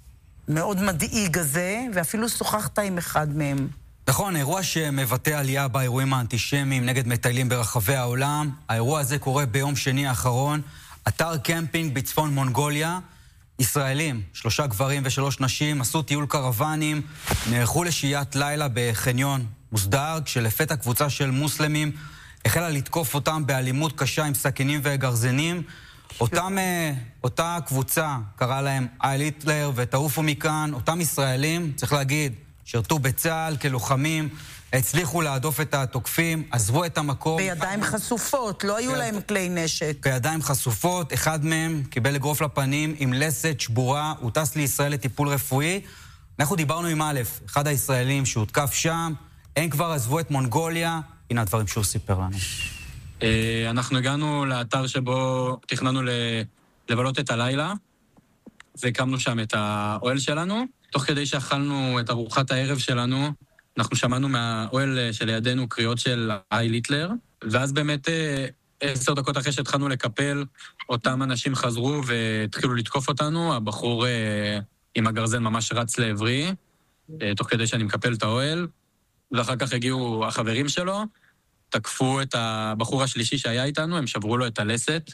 המאוד מדאיג הזה, ואפילו שוחחת עם אחד מהם. נכון, אירוע שמבטא עלייה באירועים האנטישמיים נגד מטיילים ברחבי העולם. האירוע הזה קורה ביום שני האחרון. אתר קמפינג בצפון מונגוליה. ישראלים, 3 גברים ו3 נשים, עשו טיול קרוונים, נערכו לשהיית לילה בחניון מוסדר, כשלפתע קבוצה של מוסלמים החלה לתקוף אותם באלימות קשה עם סכינים וגרזנים. אותה קבוצה קרא להם אייל היטלר ותעופו מכאן. אותם ישראלים, צריך להגיד, שרתו בצה"ל כלוחמים, הצליחו להדוף את התוקפים, עזבו את המקום. בידיים חשופות, לא היו להם כלי נשק. בידיים חשופות, אחד מהם קיבל אגרוף לפנים עם לסת שבורה, הוא טס לישראל לטיפול רפואי. אנחנו דיברנו עם א', אחד הישראלים שהותקף שם, הם כבר עזבו את מונגוליה, הנה הדברים שהוא סיפר לנו. אנחנו הגענו לאתר שבו תכננו לבלות את הלילה, והקמנו שם את האוהל שלנו. תוך כדי שאכלנו את ארוחת הערב שלנו, אנחנו שמענו מהאוהל שלידינו קריאות של אייל היטלר, ואז באמת 10 דקות אחרי שהתחלנו לקפל, אותם אנשים חזרו והתחילו לתקוף אותנו. הבחור עם הגרזן ממש רץ לעברי, תוך כדי שאני מקפל את האוהל, ואחר כך הגיעו החברים שלו, תקפו את הבחור השלישי שהיה איתנו, הם שברו לו את הלסת.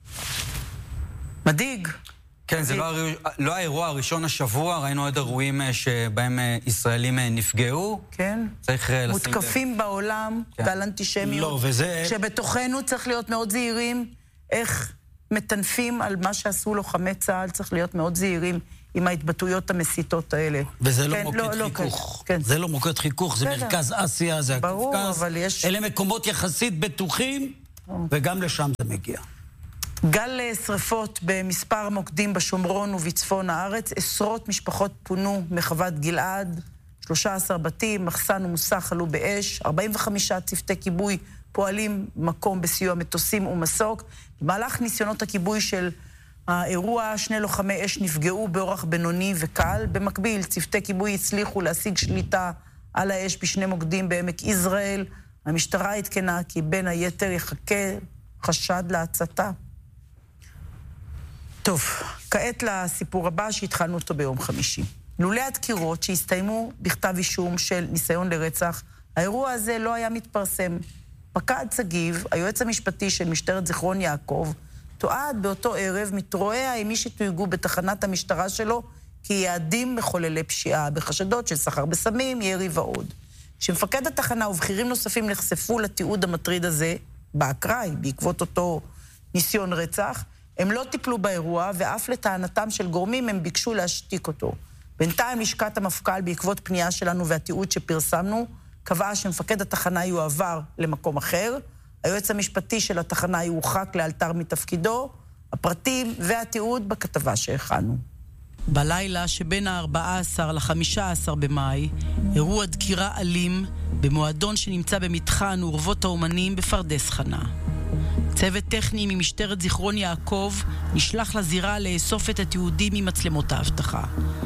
מדאיג. כן, זה לא האירוע הראשון השבוע, ראינו עוד אירועים שבהם ישראלים נפגעו. כן. צריך לשים... מותקפים בעולם, גל אנטישמיות. לא, וזה... שבתוכנו צריך להיות מאוד זהירים, איך מטנפים על מה שעשו לוחמי צה"ל, צריך להיות מאוד זהירים עם ההתבטאויות המסיתות האלה. וזה לא מוקד חיכוך. זה לא מוקד חיכוך, זה מרכז אסיה, זה הקווקז. אלה מקומות יחסית בטוחים, וגם לשם זה מגיע. גל שריפות במספר מוקדים בשומרון ובצפון הארץ, 10 משפחות פונו מחוות גלעד, 13 בתים, מחסן ומוסך עלו באש, 45 צוותי כיבוי פועלים מקום בסיוע מטוסים ומסוק. במהלך ניסיונות הכיבוי של האירוע, 2 לוחמי אש נפגעו באורח בינוני וקל. במקביל, צוותי כיבוי הצליחו להשיג שליטה על האש ב2 מוקדים בעמק יזרעאל. המשטרה התקנה כי בין היתר יחכה חשד להצתה. טוב, כעת לסיפור הבא שהתחלנו אותו ביום חמישי. לולא הדקירות שהסתיימו בכתב אישום של ניסיון לרצח, האירוע הזה לא היה מתפרסם. פקד צגיב, היועץ המשפטי של משטרת זיכרון יעקב, תועד באותו ערב מתרועע עם מי שתויגו בתחנת המשטרה שלו כיעדים מחוללי פשיעה, בחשדות של סחר בסמים, ירי ועוד. כשמפקד התחנה ובכירים נוספים נחשפו לתיעוד המטריד הזה, באקראי, בעקבות אותו ניסיון רצח, הם לא טיפלו באירוע, ואף לטענתם של גורמים הם ביקשו להשתיק אותו. בינתיים לשכת המפכ"ל, בעקבות פנייה שלנו והתיעוד שפרסמנו, קבעה שמפקד התחנה יועבר למקום אחר, היועץ המשפטי של התחנה יורחק לאלתר מתפקידו, הפרטים והתיעוד בכתבה שהכנו. בלילה שבין ה-14 ל-15 במאי, אירוע דקירה אלים במועדון שנמצא במתחם אורוות האומנים בפרדס חנה. צוות טכני ממשטרת זיכרון יעקב נשלח לזירה לאסוף את התיעודים ממצלמות האבטחה.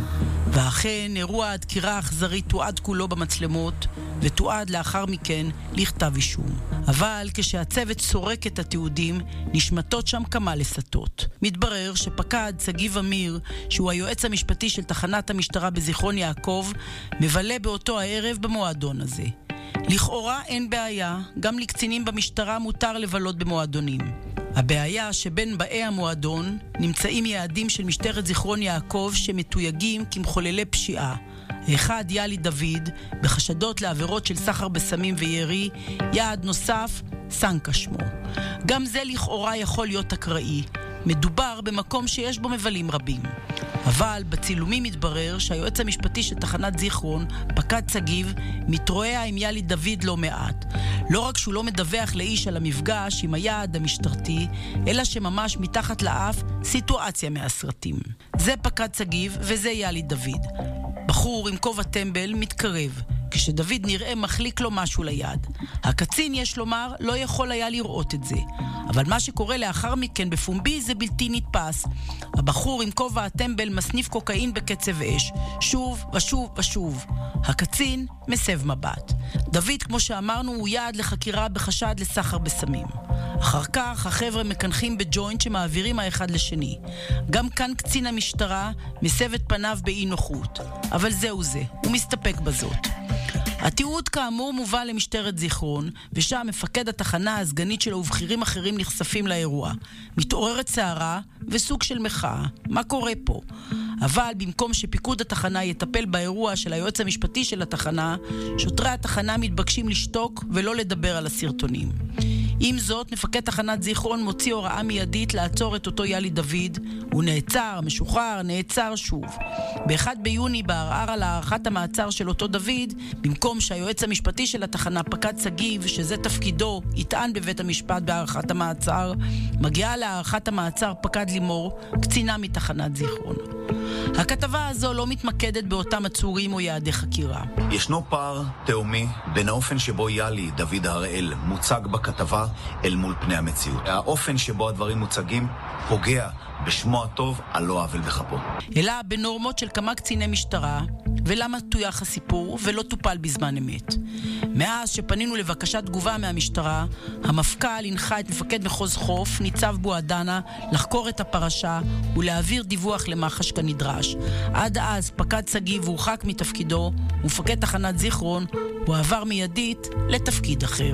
ואכן, אירוע הדקירה האכזרית תועד כולו במצלמות, ותועד לאחר מכן לכתב אישום. אבל כשהצוות סורק את התיעודים, נשמטות שם כמה לסתות. מתברר שפקד צגיב אמיר, שהוא היועץ המשפטי של תחנת המשטרה בזיכרון יעקב, מבלה באותו הערב במועדון הזה. לכאורה אין בעיה, גם לקצינים במשטרה מותר לבלות במועדונים. הבעיה שבין באי המועדון נמצאים יעדים של משטרת זיכרון יעקב שמתויגים כמחוללי פשיעה. אחד יאלי דוד, בחשדות לעבירות של סחר בסמים וירי, יעד נוסף, סנקה שמו. גם זה לכאורה יכול להיות אקראי. מדובר במקום שיש בו מבלים רבים. אבל בצילומים מתברר שהיועץ המשפטי של תחנת זיכרון, פקד צגיב, מתרועע עם יאלי דוד לא מעט. לא רק שהוא לא מדווח לאיש על המפגש עם היעד המשטרתי, אלא שממש מתחת לאף סיטואציה מהסרטים. זה פקד צגיב וזה יאלי דוד. בחור עם כובע טמבל מתקרב. כשדוד נראה מחליק לו משהו ליד. הקצין, יש לומר, לא יכול היה לראות את זה. אבל מה שקורה לאחר מכן בפומבי זה בלתי נתפס. הבחור עם כובע הטמבל מסניף קוקאין בקצב אש, שוב ושוב ושוב. הקצין מסב מבט. דוד, כמו שאמרנו, הוא יעד לחקירה בחשד לסחר בסמים. אחר כך החבר'ה מקנחים בג'וינט שמעבירים האחד לשני. גם כאן קצין המשטרה מסב את פניו באי נוחות. אבל זהו זה, הוא מסתפק בזאת. התיעוד כאמור מובא למשטרת זיכרון, ושם מפקד התחנה הסגנית שלו ובכירים אחרים נחשפים לאירוע. מתעוררת סערה וסוג של מחאה. מה קורה פה? אבל במקום שפיקוד התחנה יטפל באירוע של היועץ המשפטי של התחנה, שוטרי התחנה מתבקשים לשתוק ולא לדבר על הסרטונים. עם זאת, מפקד תחנת זיכרון מוציא הוראה מיידית לעצור את אותו ילי דוד. הוא נעצר, משוחרר, נעצר שוב. ב-1 ביוני, בערער על הארכת המעצר של אותו דוד, במקום שהיועץ המשפטי של התחנה, פקד סגיב, שזה תפקידו, יטען בבית המשפט בהארכת המעצר, מגיעה להארכת המעצר פקד לימור, קצינה מתחנת זיכרון. הכתבה הזו לא מתמקדת באותם עצורים או יעדי חקירה. ישנו פער תאומי בין האופן שבו ילי דוד הראל מוצג בכתבה אל מול פני המציאות. האופן שבו הדברים מוצגים פוגע בשמו הטוב על לא עוול בכפו. אלא בנורמות של כמה קציני משטרה, ולמה טויח הסיפור ולא טופל בזמן אמת. מאז שפנינו לבקשת תגובה מהמשטרה, המפכ"ל הנחה את מפקד מחוז חוף, ניצב בועדנה, לחקור את הפרשה ולהעביר דיווח למח"ש כנדרש. עד אז פקד סגיב הורחק מתפקידו, ומפקד תחנת זיכרון הוא עבר מיידית לתפקיד אחר.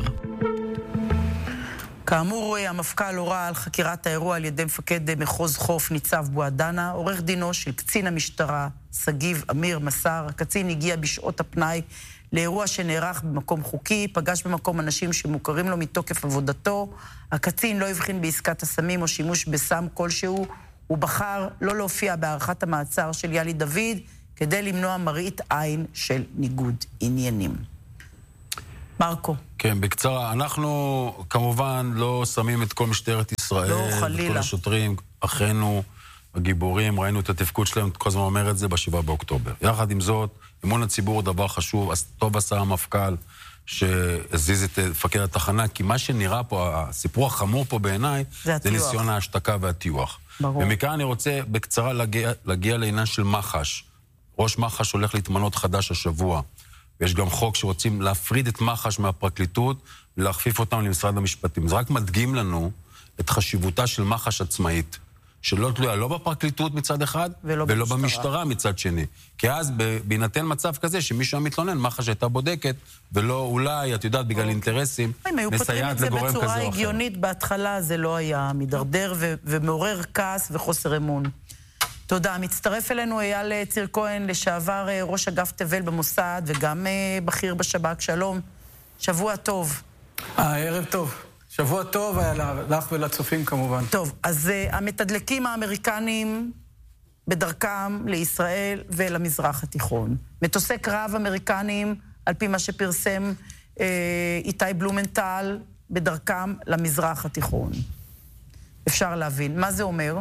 כאמור, המפכ"ל הורה על חקירת האירוע על ידי מפקד מחוז חוף ניצב בועדנה. עורך דינו של קצין המשטרה סגיב אמיר מסר, הקצין הגיע בשעות הפנאי לאירוע שנערך במקום חוקי, פגש במקום אנשים שמוכרים לו מתוקף עבודתו. הקצין לא הבחין בעסקת הסמים או שימוש בסם כלשהו. הוא בחר לא להופיע בהארכת המעצר של ילי דוד כדי למנוע מראית עין של ניגוד עניינים. מרקו. כן, בקצרה, אנחנו כמובן לא שמים את כל משטרת ישראל, לא, חלילה. את כל השוטרים, אחינו, הגיבורים, ראינו את התפקוד שלהם, כל הזמן אומר את זה ב7 באוקטובר. יחד עם זאת, אמון הציבור הוא דבר חשוב, אז טוב עשה המפכ"ל שהזיז את מפקד התחנה, כי מה שנראה פה, הסיפור החמור פה בעיניי, זה ניסיון ההשתקה והטיוח. ברור. ומכאן אני רוצה בקצרה להגיע לעניין של מח"ש. ראש מח"ש הולך להתמנות חדש השבוע. ויש גם חוק שרוצים להפריד את מח"ש מהפרקליטות ולהכפיף אותם למשרד המשפטים. זה רק מדגים לנו את חשיבותה של מח"ש עצמאית, שלא תלויה לא בפרקליטות מצד אחד, ולא במשטרה מצד שני. כי אז בהינתן מצב כזה שמישהו מתלונן, מח"ש הייתה בודקת, ולא אולי, את יודעת, בגלל אינטרסים, מסייעת לגורם כזה או אחר. בצורה הגיונית בהתחלה זה לא היה מדרדר ומעורר כעס וחוסר אמון. תודה. מצטרף אלינו אייל ציר כהן, לשעבר ראש אגף תבל במוסד וגם בכיר בשב"כ. שלום, שבוע טוב. ערב טוב. שבוע טוב היה לך ולצופים כמובן. טוב, אז המתדלקים האמריקנים בדרכם לישראל ולמזרח התיכון. מטוסי קרב אמריקנים, על פי מה שפרסם איתי בלומנטל, בדרכם למזרח התיכון. אפשר להבין. מה זה אומר?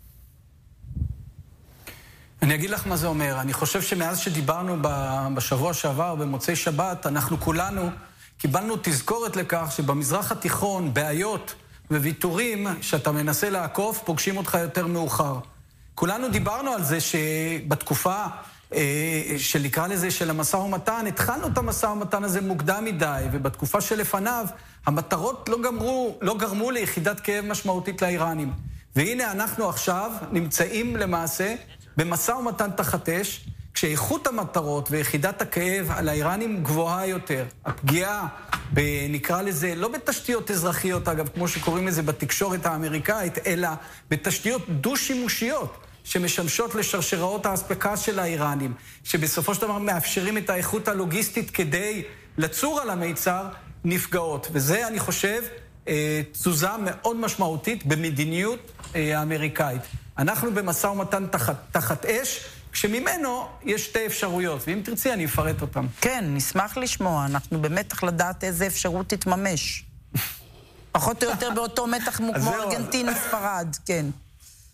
אני אגיד לך מה זה אומר. אני חושב שמאז שדיברנו בשבוע שעבר, במוצאי שבת, אנחנו כולנו קיבלנו תזכורת לכך שבמזרח התיכון בעיות וויתורים שאתה מנסה לעקוף פוגשים אותך יותר מאוחר. כולנו דיברנו על זה שבתקופה שנקרא לזה של המשא ומתן, התחלנו את המשא ומתן הזה מוקדם מדי, ובתקופה שלפניו המטרות לא גרמו ליחידת כאב משמעותית לאיראנים. והנה אנחנו עכשיו נמצאים למעשה במשא ומתן תחת אש, כשאיכות המטרות ויחידת הכאב על האיראנים גבוהה יותר. הפגיעה, נקרא לזה, לא בתשתיות אזרחיות, אגב, כמו שקוראים לזה בתקשורת האמריקאית, אלא בתשתיות דו-שימושיות, שמשמשות לשרשראות האספקה של האיראנים, שבסופו של דבר מאפשרים את האיכות הלוגיסטית כדי לצור על המיצר, נפגעות. וזה, אני חושב, תזוזה מאוד משמעותית במדיניות האמריקאית. אנחנו במשא ומתן תחת אש, כשממנו יש שתי אפשרויות, ואם תרצי אני אפרט אותם. כן, נשמח לשמוע, אנחנו במתח לדעת איזה אפשרות תתממש. פחות או יותר באותו מתח כמו ארגנטינה ספרד, כן.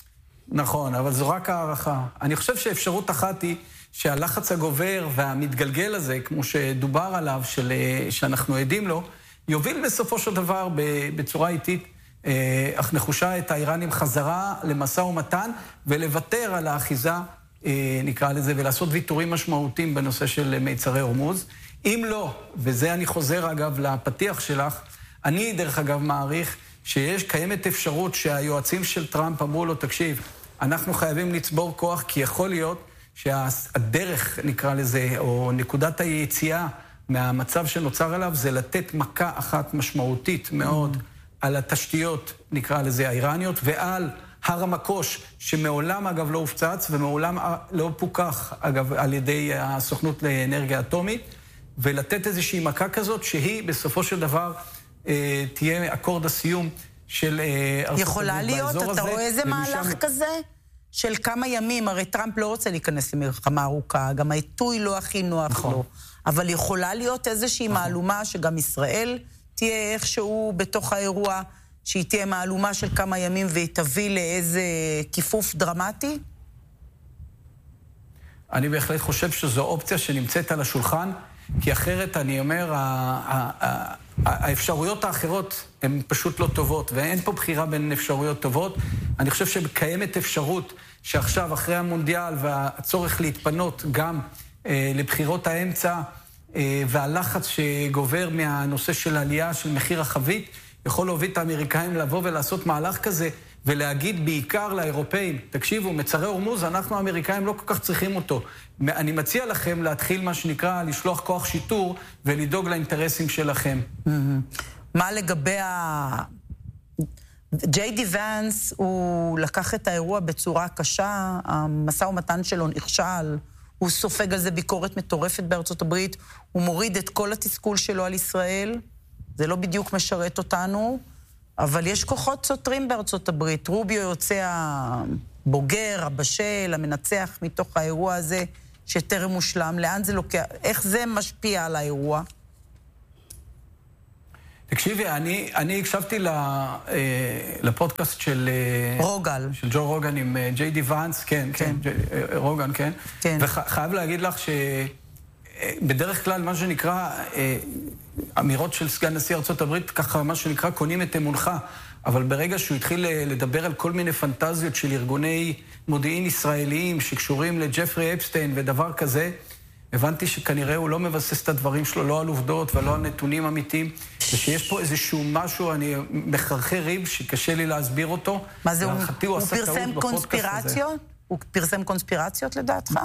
נכון, אבל זו רק הערכה. אני חושב שאפשרות אחת היא שהלחץ הגובר והמתגלגל הזה, כמו שדובר עליו, שאנחנו עדים לו, יוביל בסופו של דבר בצורה איטית, אך נחושה את האיראנים חזרה למשא ומתן, ולוותר על האחיזה, נקרא לזה, ולעשות ויתורים משמעותיים בנושא של מיצרי הורמוז. אם לא, וזה אני חוזר אגב לפתיח שלך, אני דרך אגב מעריך קיימת אפשרות שהיועצים של טראמפ אמרו לו, תקשיב, אנחנו חייבים לצבור כוח, כי יכול להיות שהדרך, נקרא לזה, או נקודת היציאה מהמצב שנוצר עליו, זה לתת מכה אחת משמעותית מאוד על התשתיות, נקרא לזה, האיראניות, ועל הר המקוש, שמעולם אגב לא הופצץ, ומעולם לא פוקח אגב על ידי הסוכנות לאנרגיה אטומית, ולתת איזושהי מכה כזאת, שהיא בסופו של דבר תהיה אקורד הסיום של ארצות יכולה הברית להיות, באזור הזה. אתה רואה איזה מהלך כזה? של כמה ימים, הרי טראמפ לא רוצה להיכנס למלחמה ארוכה, גם העיתוי לא הכי נוח לו, אבל יכולה להיות איזושהי מהלומה שגם ישראל תהיה איכשהו בתוך האירוע, שהיא תהיה מהלומה של כמה ימים והיא תביא לאיזה כיפוף דרמטי? אני בהחלט חושב שזו אופציה שנמצאת על השולחן, כי אחרת אני אומר, האפשרויות האחרות הן פשוט לא טובות, ואין פה בחירה בין אפשרויות טובות. אני חושב שקיימת אפשרות שעכשיו, אחרי המונדיאל והצורך להתפנות גם לבחירות האמצע, והלחץ שגובר מהנושא של העלייה של מחיר החבית, יכול להוביל את האמריקאים לבוא ולעשות מהלך כזה, ולהגיד בעיקר לאירופאים, תקשיבו, מצרי הורמוז, אנחנו האמריקאים לא כל כך צריכים אותו. אני מציע לכם להתחיל מה שנקרא, לשלוח כוח שיטור, ולדאוג לאינטרסים שלכם. מה לגבי ג'יי די ונס, הוא לקח את האירוע בצורה קשה, המשא ומתן שלו נכשל, הוא סופג על זה ביקורת מטורפת בארצות הברית, הוא מוריד את כל התסכול שלו על ישראל, זה לא בדיוק משרת אותנו, אבל יש כוחות סותרים בארצות הברית. רוביו יוצא הבוגר, הבשל, המנצח מתוך האירוע הזה, שטרם מושלם. לאן זה לוקח? איך זה משפיע על האירוע? תקשיבי, אני הקשבתי לפודקאסט של רוגל. של ג'ו רוגן עם ג'יי די ונס, כן, רוגן, כן. וחייב להגיד לך שבדרך כלל מה שנקרא אמירות של סגן נשיא ארצות הברית, ככה מה שנקרא קונים את אמונך, אבל ברגע שהוא התחיל לדבר על כל מיני פנטזיות של ארגוני מודיעין ישראליים שקשורים לג'פרי אפסטיין ודבר כזה, הבנתי שכנראה הוא לא מבסס את הדברים שלו, לא על עובדות ולא על נתונים אמיתיים, ושיש פה איזשהו משהו, אני מחרחר ריב שקשה לי להסביר אותו. מה זה, הוא פרסם קונספירציות? הוא פרסם קונספירציות לדעתך?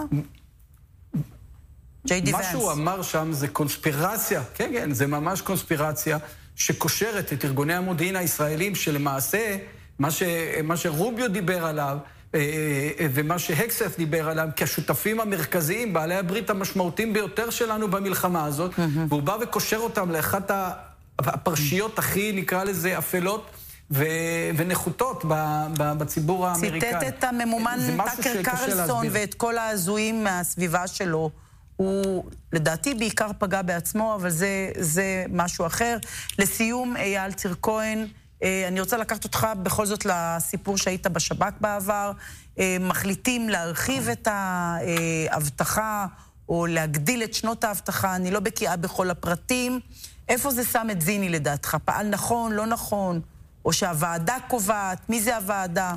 מה שהוא אמר שם זה קונספירציה, כן, זה ממש קונספירציה שקושרת את ארגוני המודיעין הישראלים, שלמעשה מה שרוביו דיבר עליו ומה שהקסף דיבר עליו כשותפים המרכזיים, בעלי הברית המשמעותיים ביותר שלנו במלחמה הזאת, והוא בא וקושר אותם לאחת הפרשיות הכי, נקרא לזה, אפלות ונחותות בציבור האמריקאי. ציטט את הממומן טאקר קרלסון ואת כל ההזויים מהסביבה שלו. הוא לדעתי בעיקר פגע בעצמו, אבל זה משהו אחר. לסיום, אייל ציר כהן, אני רוצה לקחת אותך בכל זאת לסיפור שהיית בשב"כ בעבר. מחליטים להרחיב את ההבטחה, או להגדיל את שנות ההבטחה, אני לא בקיאה בכל הפרטים. איפה זה שם את זיני לדעתך? פעל נכון, לא נכון? או שהוועדה קובעת? מי זה הוועדה?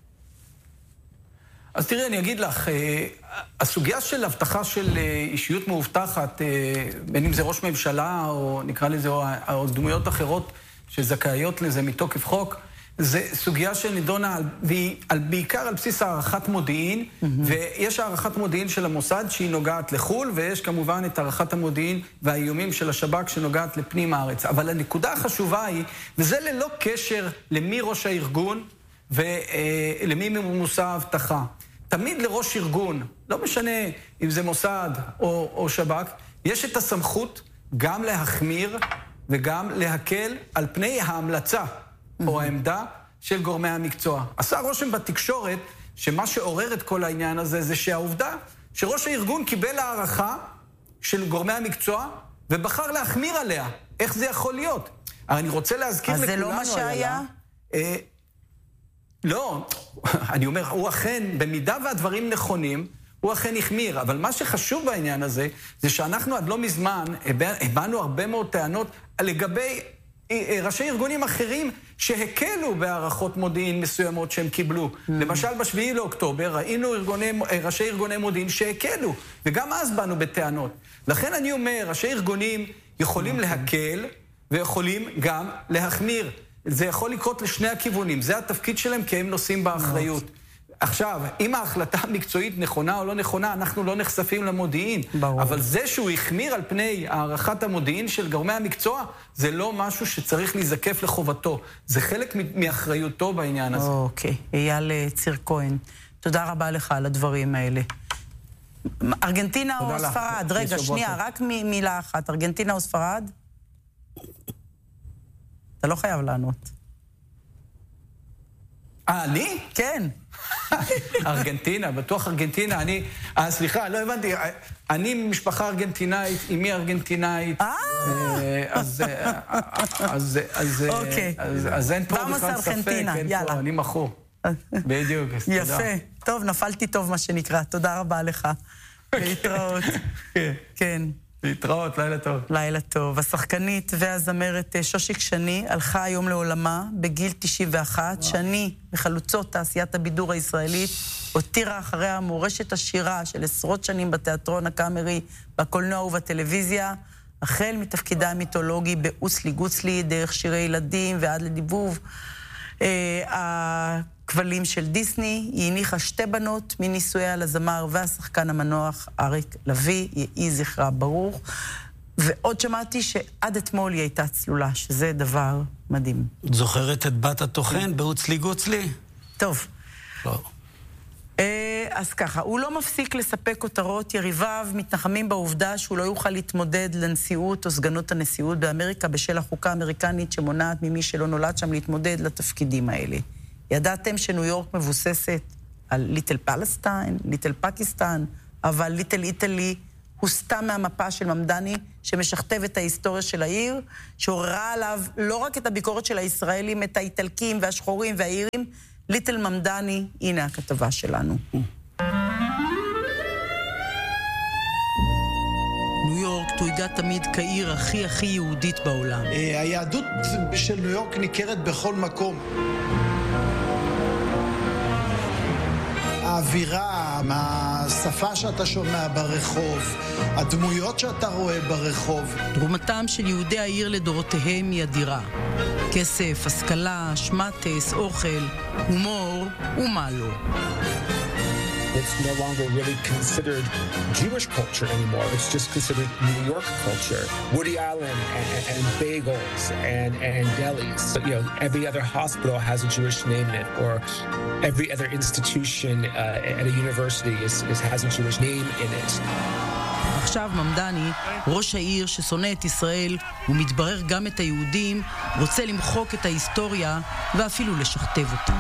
אז תראי, אני אגיד לך, הסוגיה של הבטחה של אישיות מאובטחת, בין אם זה ראש ממשלה, או נקרא לזה, או דמויות אחרות שזכאיות לזה מתוקף חוק, זה סוגיה שנידונה בעיקר על בסיס הערכת מודיעין, ויש הערכת מודיעין של המוסד שהיא נוגעת לחול, ויש כמובן את הערכת המודיעין והאיומים של השב"כ שנוגעת לפנים הארץ. אבל הנקודה החשובה היא, וזה ללא קשר למי ראש הארגון ולמי מושא ההבטחה. תמיד לראש ארגון, לא משנה אם זה מוסד או שב"כ, יש את הסמכות גם להחמיר וגם להקל על פני ההמלצה או העמדה של גורמי המקצוע. עשה רושם בתקשורת שמה שעורר את כל העניין הזה זה שהעובדה שראש הארגון קיבל הערכה של גורמי המקצוע ובחר להחמיר עליה. איך זה יכול להיות? אני רוצה להזכיר לכולנו... אז זה לא מה שהיה? לא, אני אומר, הוא אכן, במידה והדברים נכונים, הוא אכן החמיר, אבל מה שחשוב בעניין הזה, זה שאנחנו עד לא מזמן הבאנו הרבה מאוד טענות לגבי ראשי ארגונים אחרים שהקלו בהערכות מודיעין מסוימות שהם קיבלו. למשל, ב7 לאוקטובר ראינו ראשי ארגוני מודיעין שהקלו, וגם אז באנו בטענות. לכן אני אומר, ראשי ארגונים יכולים להקל ויכולים גם להחמיר. זה יכול לקרות לשני הכיוונים, זה התפקיד שלהם כי הם נושאים באחריות. עכשיו, אם ההחלטה המקצועית נכונה או לא נכונה, אנחנו לא נחשפים למודיעין. ברור. אבל זה שהוא החמיר על פני הערכת המודיעין של גורמי המקצוע, זה לא משהו שצריך להיזקף לחובתו. זה חלק מאחריותו בעניין הזה. אוקיי, אייל ציר כהן. תודה רבה לך על הדברים האלה. ארגנטינה או ספרד? רגע, שנייה, רק מילה אחת. ארגנטינה או ספרד? אתה לא חייב לענות. אני? כן. ארגנטינה, בטוח ארגנטינה. סליחה, לא הבנתי. אני משפחה ארגנטינאית, אמי ארגנטינאית. אז אין פה בכלל ספק. יאללה. אני מכור. בדיוק. יפה. טוב, נפלתי טוב מה שנקרא. תודה רבה לך. להתראות. כן. להתראות, לילה טוב. לילה טוב. השחקנית והזמרת שושיק שני הלכה היום לעולמה בגיל 91. שני, מחלוצות תעשיית הבידור הישראלית, הותירה אחריה מורשת עשירה של עשרות שנים בתיאטרון הקאמרי, בקולנוע ובטלוויזיה, החל מתפקידה המיתולוגי באוסלי גוצלי, דרך שירי ילדים ועד לדיבוב הכבלים של דיסני. היא הניחה 2 בנות מנישואיה לזמר והשחקן המנוח אריק לוי, יהי זכרה ברוך. ועוד שמעתי שעד אתמול היא הייתה צלולה, שזה דבר מדהים. זוכרת את בת התוכן באוסלי גוצלי? טוב. לא. אז ככה, הוא לא מפסיק לספק כותרות, יריביו מתנחמים בעובדה שהוא לא יוכל להתמודד לנשיאות או סגנות הנשיאות באמריקה בשל החוקה האמריקנית שמונעת ממי שלא נולד שם להתמודד לתפקידים האלה. ידעתם שניו יורק מבוססת על ליטל פלסטיין, ליטל פקיסטן, אבל ליטל איטלי הוסתם מהמפה של ממדני שמשכתב את ההיסטוריה של העיר, שעוררה עליו לא רק את הביקורת של הישראלים, את האיטלקים והשחורים והאירים, ליטל ממדני, הנה הכתבה שלנו. ניו יורק תויגה תמיד כעיר הכי יהודית בעולם. היהדות של ניו יורק ניכרת בכל מקום. האווירה, השפה שאתה שומע ברחוב, הדמויות שאתה רואה ברחוב. תרומתם של יהודי העיר לדורותיהם היא אדירה. כסף, השכלה, שמטס, אוכל, הומור ומה לא. It's no longer really considered Jewish culture anymore. It's just considered New York culture. Woody Allen and bagels and delis. But, you know, every other hospital has a Jewish name in it, or every other institution at a university has a Jewish name in it. עכשיו ממדני, ראש העיר ששונא את ישראל ומתברר גם את היהודים, רוצה למחוק את ההיסטוריה ואפילו לשכתב אותה.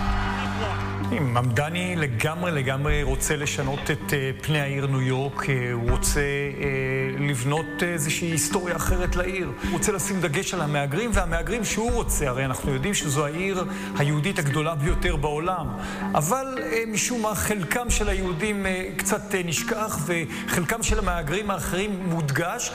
ממדני לגמרי רוצה לשנות את פני העיר ניו יורק, הוא רוצה לבנות איזושהי היסטוריה אחרת לעיר. הוא רוצה לשים דגש על המהגרים, והמהגרים שהוא רוצה, הרי אנחנו יודעים שזו העיר היהודית הגדולה ביותר בעולם. אבל משום מה חלקם של היהודים קצת נשכח, וחלקם של המהגרים האחרים מודגש.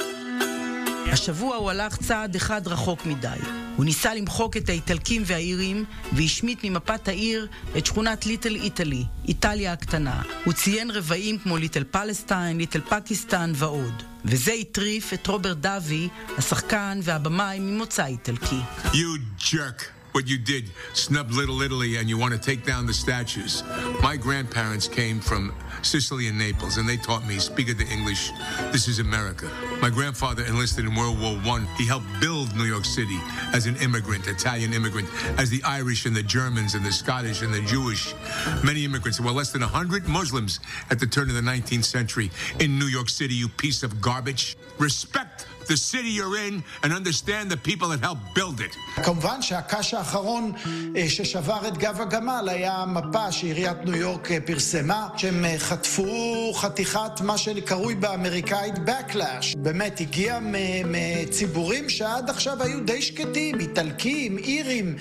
השבוע הוא הלך צעד אחד רחוק מדי. הוא ניסה למחוק את האיטלקים והאירים והשמיט ממפת העיר את שכונת ליטל איטלי, איטליה הקטנה. הוא ציין רבעים כמו ליטל פלסטיין, ליטל פקיסטן ועוד. וזה הטריף את רוברט דאבי, השחקן והבמאי ממוצא איטלקי. You jerk. What you did, snub Little Italy, and you want to take down the statues. My grandparents came from Sicily and Naples, and they taught me, speak of the English, this is America. My grandfather enlisted in World War I. He helped build New York City as an immigrant, Italian immigrant, as the Irish and the Germans and the Scottish and the Jewish. Many immigrants. There were less than 100 Muslims at the turn of the 19th century in New York City, you piece of garbage. Respect the city you're in and understand the people that helped build it. כמובן שהקש האחרון ששבר את גב הגמל היה מפה שעיריית ניו יורק פרסמה, שהם חטפו חתיכת מה שקרוי באמריקאית backlash. באמת הגיע מציבורים שעד עכשיו היו די שקטים, איטלקים, אירים,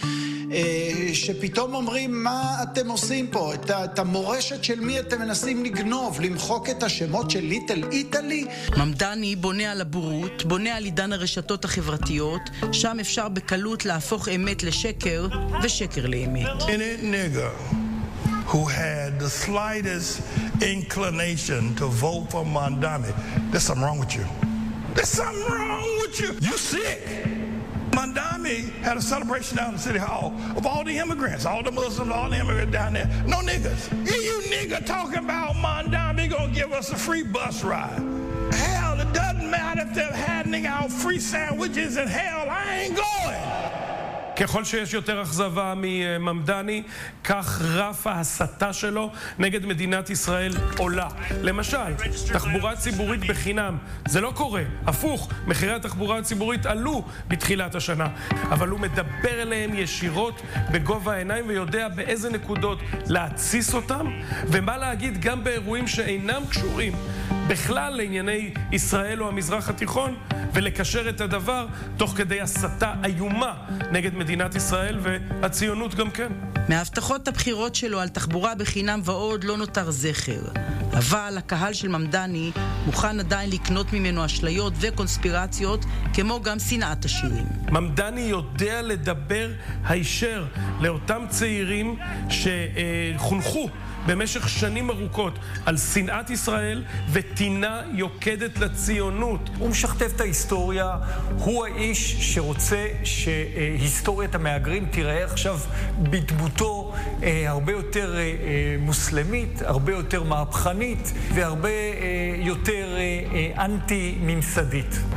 שפתאום אומרים, מה אתם עושים פה? את המורשת של מי אתם מנסים לגנוב, למחוק את השמות של ליטל איטלי? ממדני בונה על הבורות, בונה על עידן הרשתות החברתיות, שם אפשר בקלות להפוך אמת לשקר ושקר לאמת. Any nigger who had the slightest inclination to vote for Mamdani, there's something wrong with you. There's something wrong with you. You sick. Mamdani had a celebration down in City Hall of all the immigrants, all the Muslims, all the immigrants down there. No niggas. You nigga talking about Mamdani gonna give us a free bus ride. Hell, it doesn't matter if they're handing out free sandwiches in hell. I ain't going. ככל שיש יותר אכזבה מממדני, כך רף ההסתה שלו נגד מדינת ישראל עולה. למשל, תחבורה ציבורית בחינם. זה לא קורה. הפוך, מחירי התחבורה הציבורית עלו בתחילת השנה. אבל הוא מדבר אליהם ישירות בגובה העיניים ויודע באיזה נקודות להציס אותם, ומה להגיד גם באירועים שאינם קשורים בכלל לענייני ישראל או המזרח התיכון, ולקשר את הדבר תוך כדי הסתה איומה נגד מדינת ישראל והציונות גם כן. מהבטחות הבחירות שלו על תחבורה בחינם ועוד לא נותר זכר. אבל הקהל של ממדני מוכן עדיין לקנות ממנו אשליות וקונספירציות, כמו גם שנאת השירים. ממדני יודע לדבר הישר לאותם צעירים שחונכו במשך שנים ארוכות על שנאת ישראל וטינה יוקדת לציונות. הוא משכתב את ההיסטוריה, הוא האיש שרוצה שהיסטוריית המהגרים תיראה עכשיו בדמותו הרבה יותר מוסלמית, הרבה יותר מהפכנית והרבה יותר אנטי-ממסדית.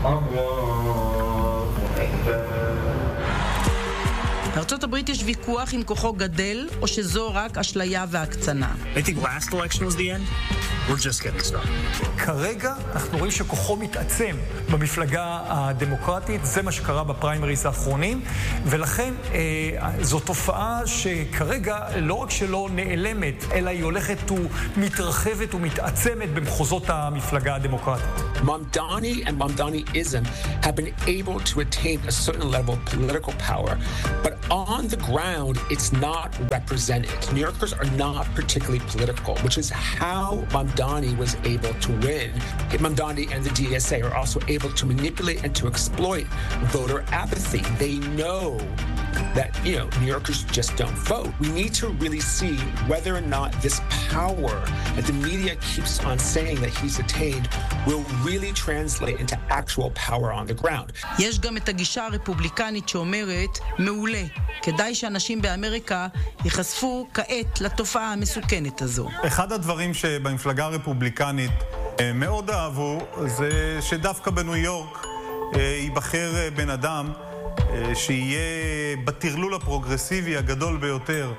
בארצות הברית יש ויכוח אם כוחו גדל, או שזו רק אשליה והקצנה. I think last election was the end. We're just getting started. כרגע אנחנו רואים שכוחו מתעצם במפלגה הדמוקרטית, זה מה שקרה בפריימריז האחרונים, ולכן זו תופעה שכרגע לא רק שלא נעלמת, אלא היא הולכת ומתרחבת ומתעצמת במחוזות המפלגה הדמוקרטית. Mamdani and Mamdaniism have been able to attain a certain level of political power, but on the ground, it's not represented. New Yorkers are not particularly political, which is how Mamdani was able to win. Mamdani and the DSA are also able to manipulate and to exploit voter apathy. They know that, New Yorkers just don't vote. We need to really see whether or not this power that the media keeps on saying that he's attained will really translate into actual power on the ground. יש גם את הגישה הרפובליקנית שאומרת, מעולה, כדאי שאנשים באמריקה ייחשפו כעת לתופעה המסוכנת הזו. אחד הדברים שבמפלגה הרפובליקנית מאוד אהבו, זה שדווקא בניו יורק ייבחר בן אדם שיהיה בטרלול הפרוגרסיבי הגדול ביותר,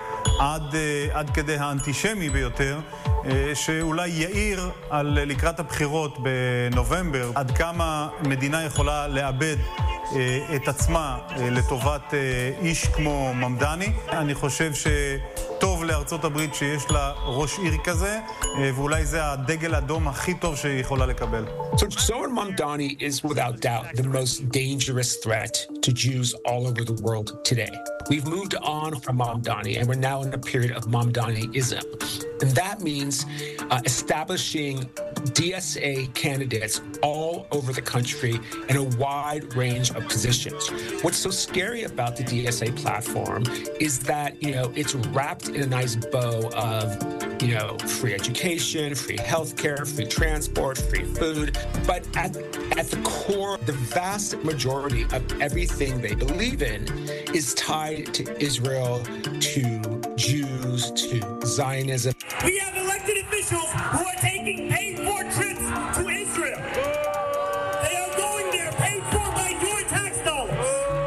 עד כדי האנטישמי ביותר, שאולי יאיר על לקראת הבחירות בנובמבר, עד כמה מדינה יכולה לאבד את עצמה לטובת איש כמו ממדני. אני חושב שטוב לארצות הברית שיש לה ראש עיר כזה, ואולי זה הדגל האדום הכי טוב שהיא יכולה לקבל. So Zohar Mamdani is without doubt the most dangerous threat to Jews all over the world today. We've moved on from Mamdani and we're now in a period of Mamdaniism. And that means establishing DSA candidates all over the country in a wide range of positions. What's so scary about the DSA platform is that, it's wrapped in a nice bow of, free education, free healthcare, free transport, free food. But at the core, the vast majority of everything they believe in is tied to Israel, to Jews, to Zionism. We have elected officials who are taking paid-for trips to Israel. They are going there paid for by your tax dollars.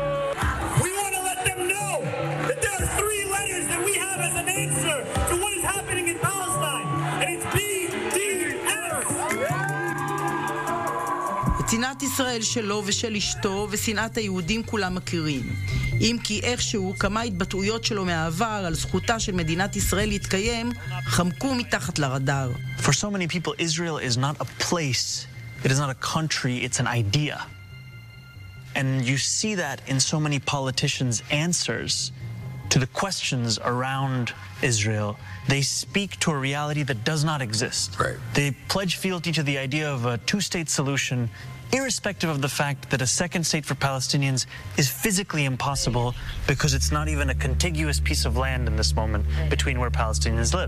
We want to let them know that there are 3 letters that we have as an answer to what is happening in Palestine, and it's BDS. את שנאת ישראל שלו ושל אשתו ושנאת היהודים כולם מכירים. אם כי איכשהו כמה התבטאויות שלו מהעבר על זכותה של מדינת ישראל להתקיים חמקו מתחת לרדאר. For so many people, Israel is not a place, it is not a country, it's an idea. And you see that in so many politicians' answers to the questions around Israel, they speak to a reality that does not exist. Right. They pledge fealty to the idea of a two-state solution, irrespective of the fact that a second state for Palestinians is physically impossible because it's not even a contiguous piece of land in this moment between where Palestinians live.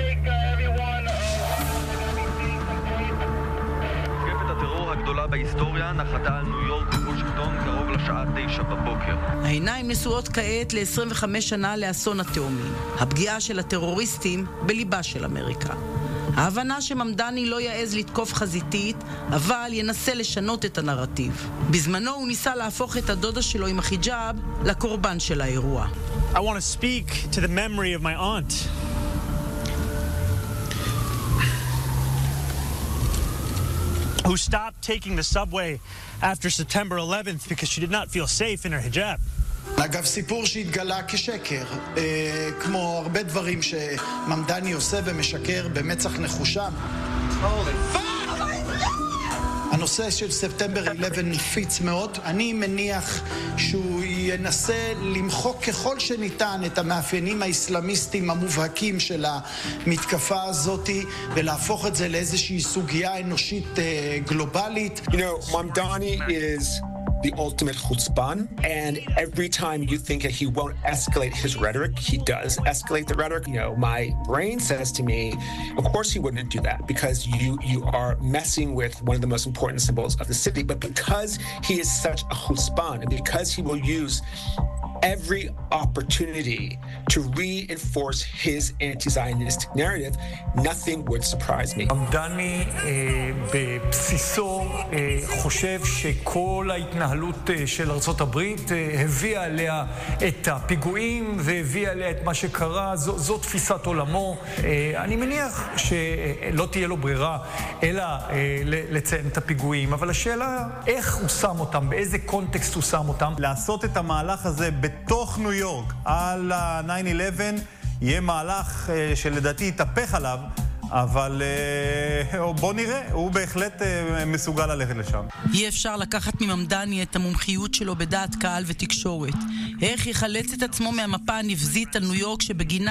הגדולה בהיסטוריה נחתה על ניו יורק וושינגטון קרוב לשעה 9 בבוקר. העיניים נשואות כעת ל-25 שנה לאסון התאומים. הפגיעה של הטרוריסטים בליבה של אמריקה. ההבנה שממדני לא יעז לתקוף חזיתית, אבל ינסה לשנות את הנרטיב. בזמנו הוא ניסה להפוך את הדודה שלו עם החיג'אב לקורבן של האירוע. I want to speak to the memory of my aunt. Who stopped taking the subway after September 11th because she did not feel safe in her hijab. אגב, סיפור שהתגלה כשקר, כמו הרבה דברים שממדני עושה ומשקר במצח נחושה. הנושא של ספטמבר 11 נפיץ מאוד. אני מניח שהוא ינסה למחוק ככל שניתן את המאפיינים האסלאמיסטיים המובהקים של המתקפה הזאת ולהפוך את זה לאיזושהי סוגיה אנושית גלובלית. You know, Mamdani is the ultimate chutzpan, and every time you think that he won't escalate his rhetoric, he does escalate the rhetoric. You know, my brain says to me, of course he wouldn't do that because you are messing with one of the most important symbols of the city. But because he is such a chutzpan, and because he will use every opportunity to reinforce his anti-Zionistic narrative, nothing would surprise me. ממדני בבסיסו חושב שכל ההתנהלות של ארצות הברית הביאה עליה את הפיגועים והביאה עליה את מה שקרה. זו תפיסת עולמו. אני מניח שלא תהיה לו ברירה אלא לציין את הפיגועים, אבל השאלה איך הוא שם אותם, באיזה קונטקסט הוא שם אותם. לעשות את המהלך הזה בתוך ניו יורק על ה-9-11 יהיה מהלך שלדעתי יתהפך עליו, אבל בוא נראה, הוא בהחלט מסוגל ללכת לשם. אי אפשר לקחת מממדני את המומחיות שלו בדעת קהל ותקשורת. איך יחלץ את עצמו מהמפה הנבזית על ניו יורק שבגינה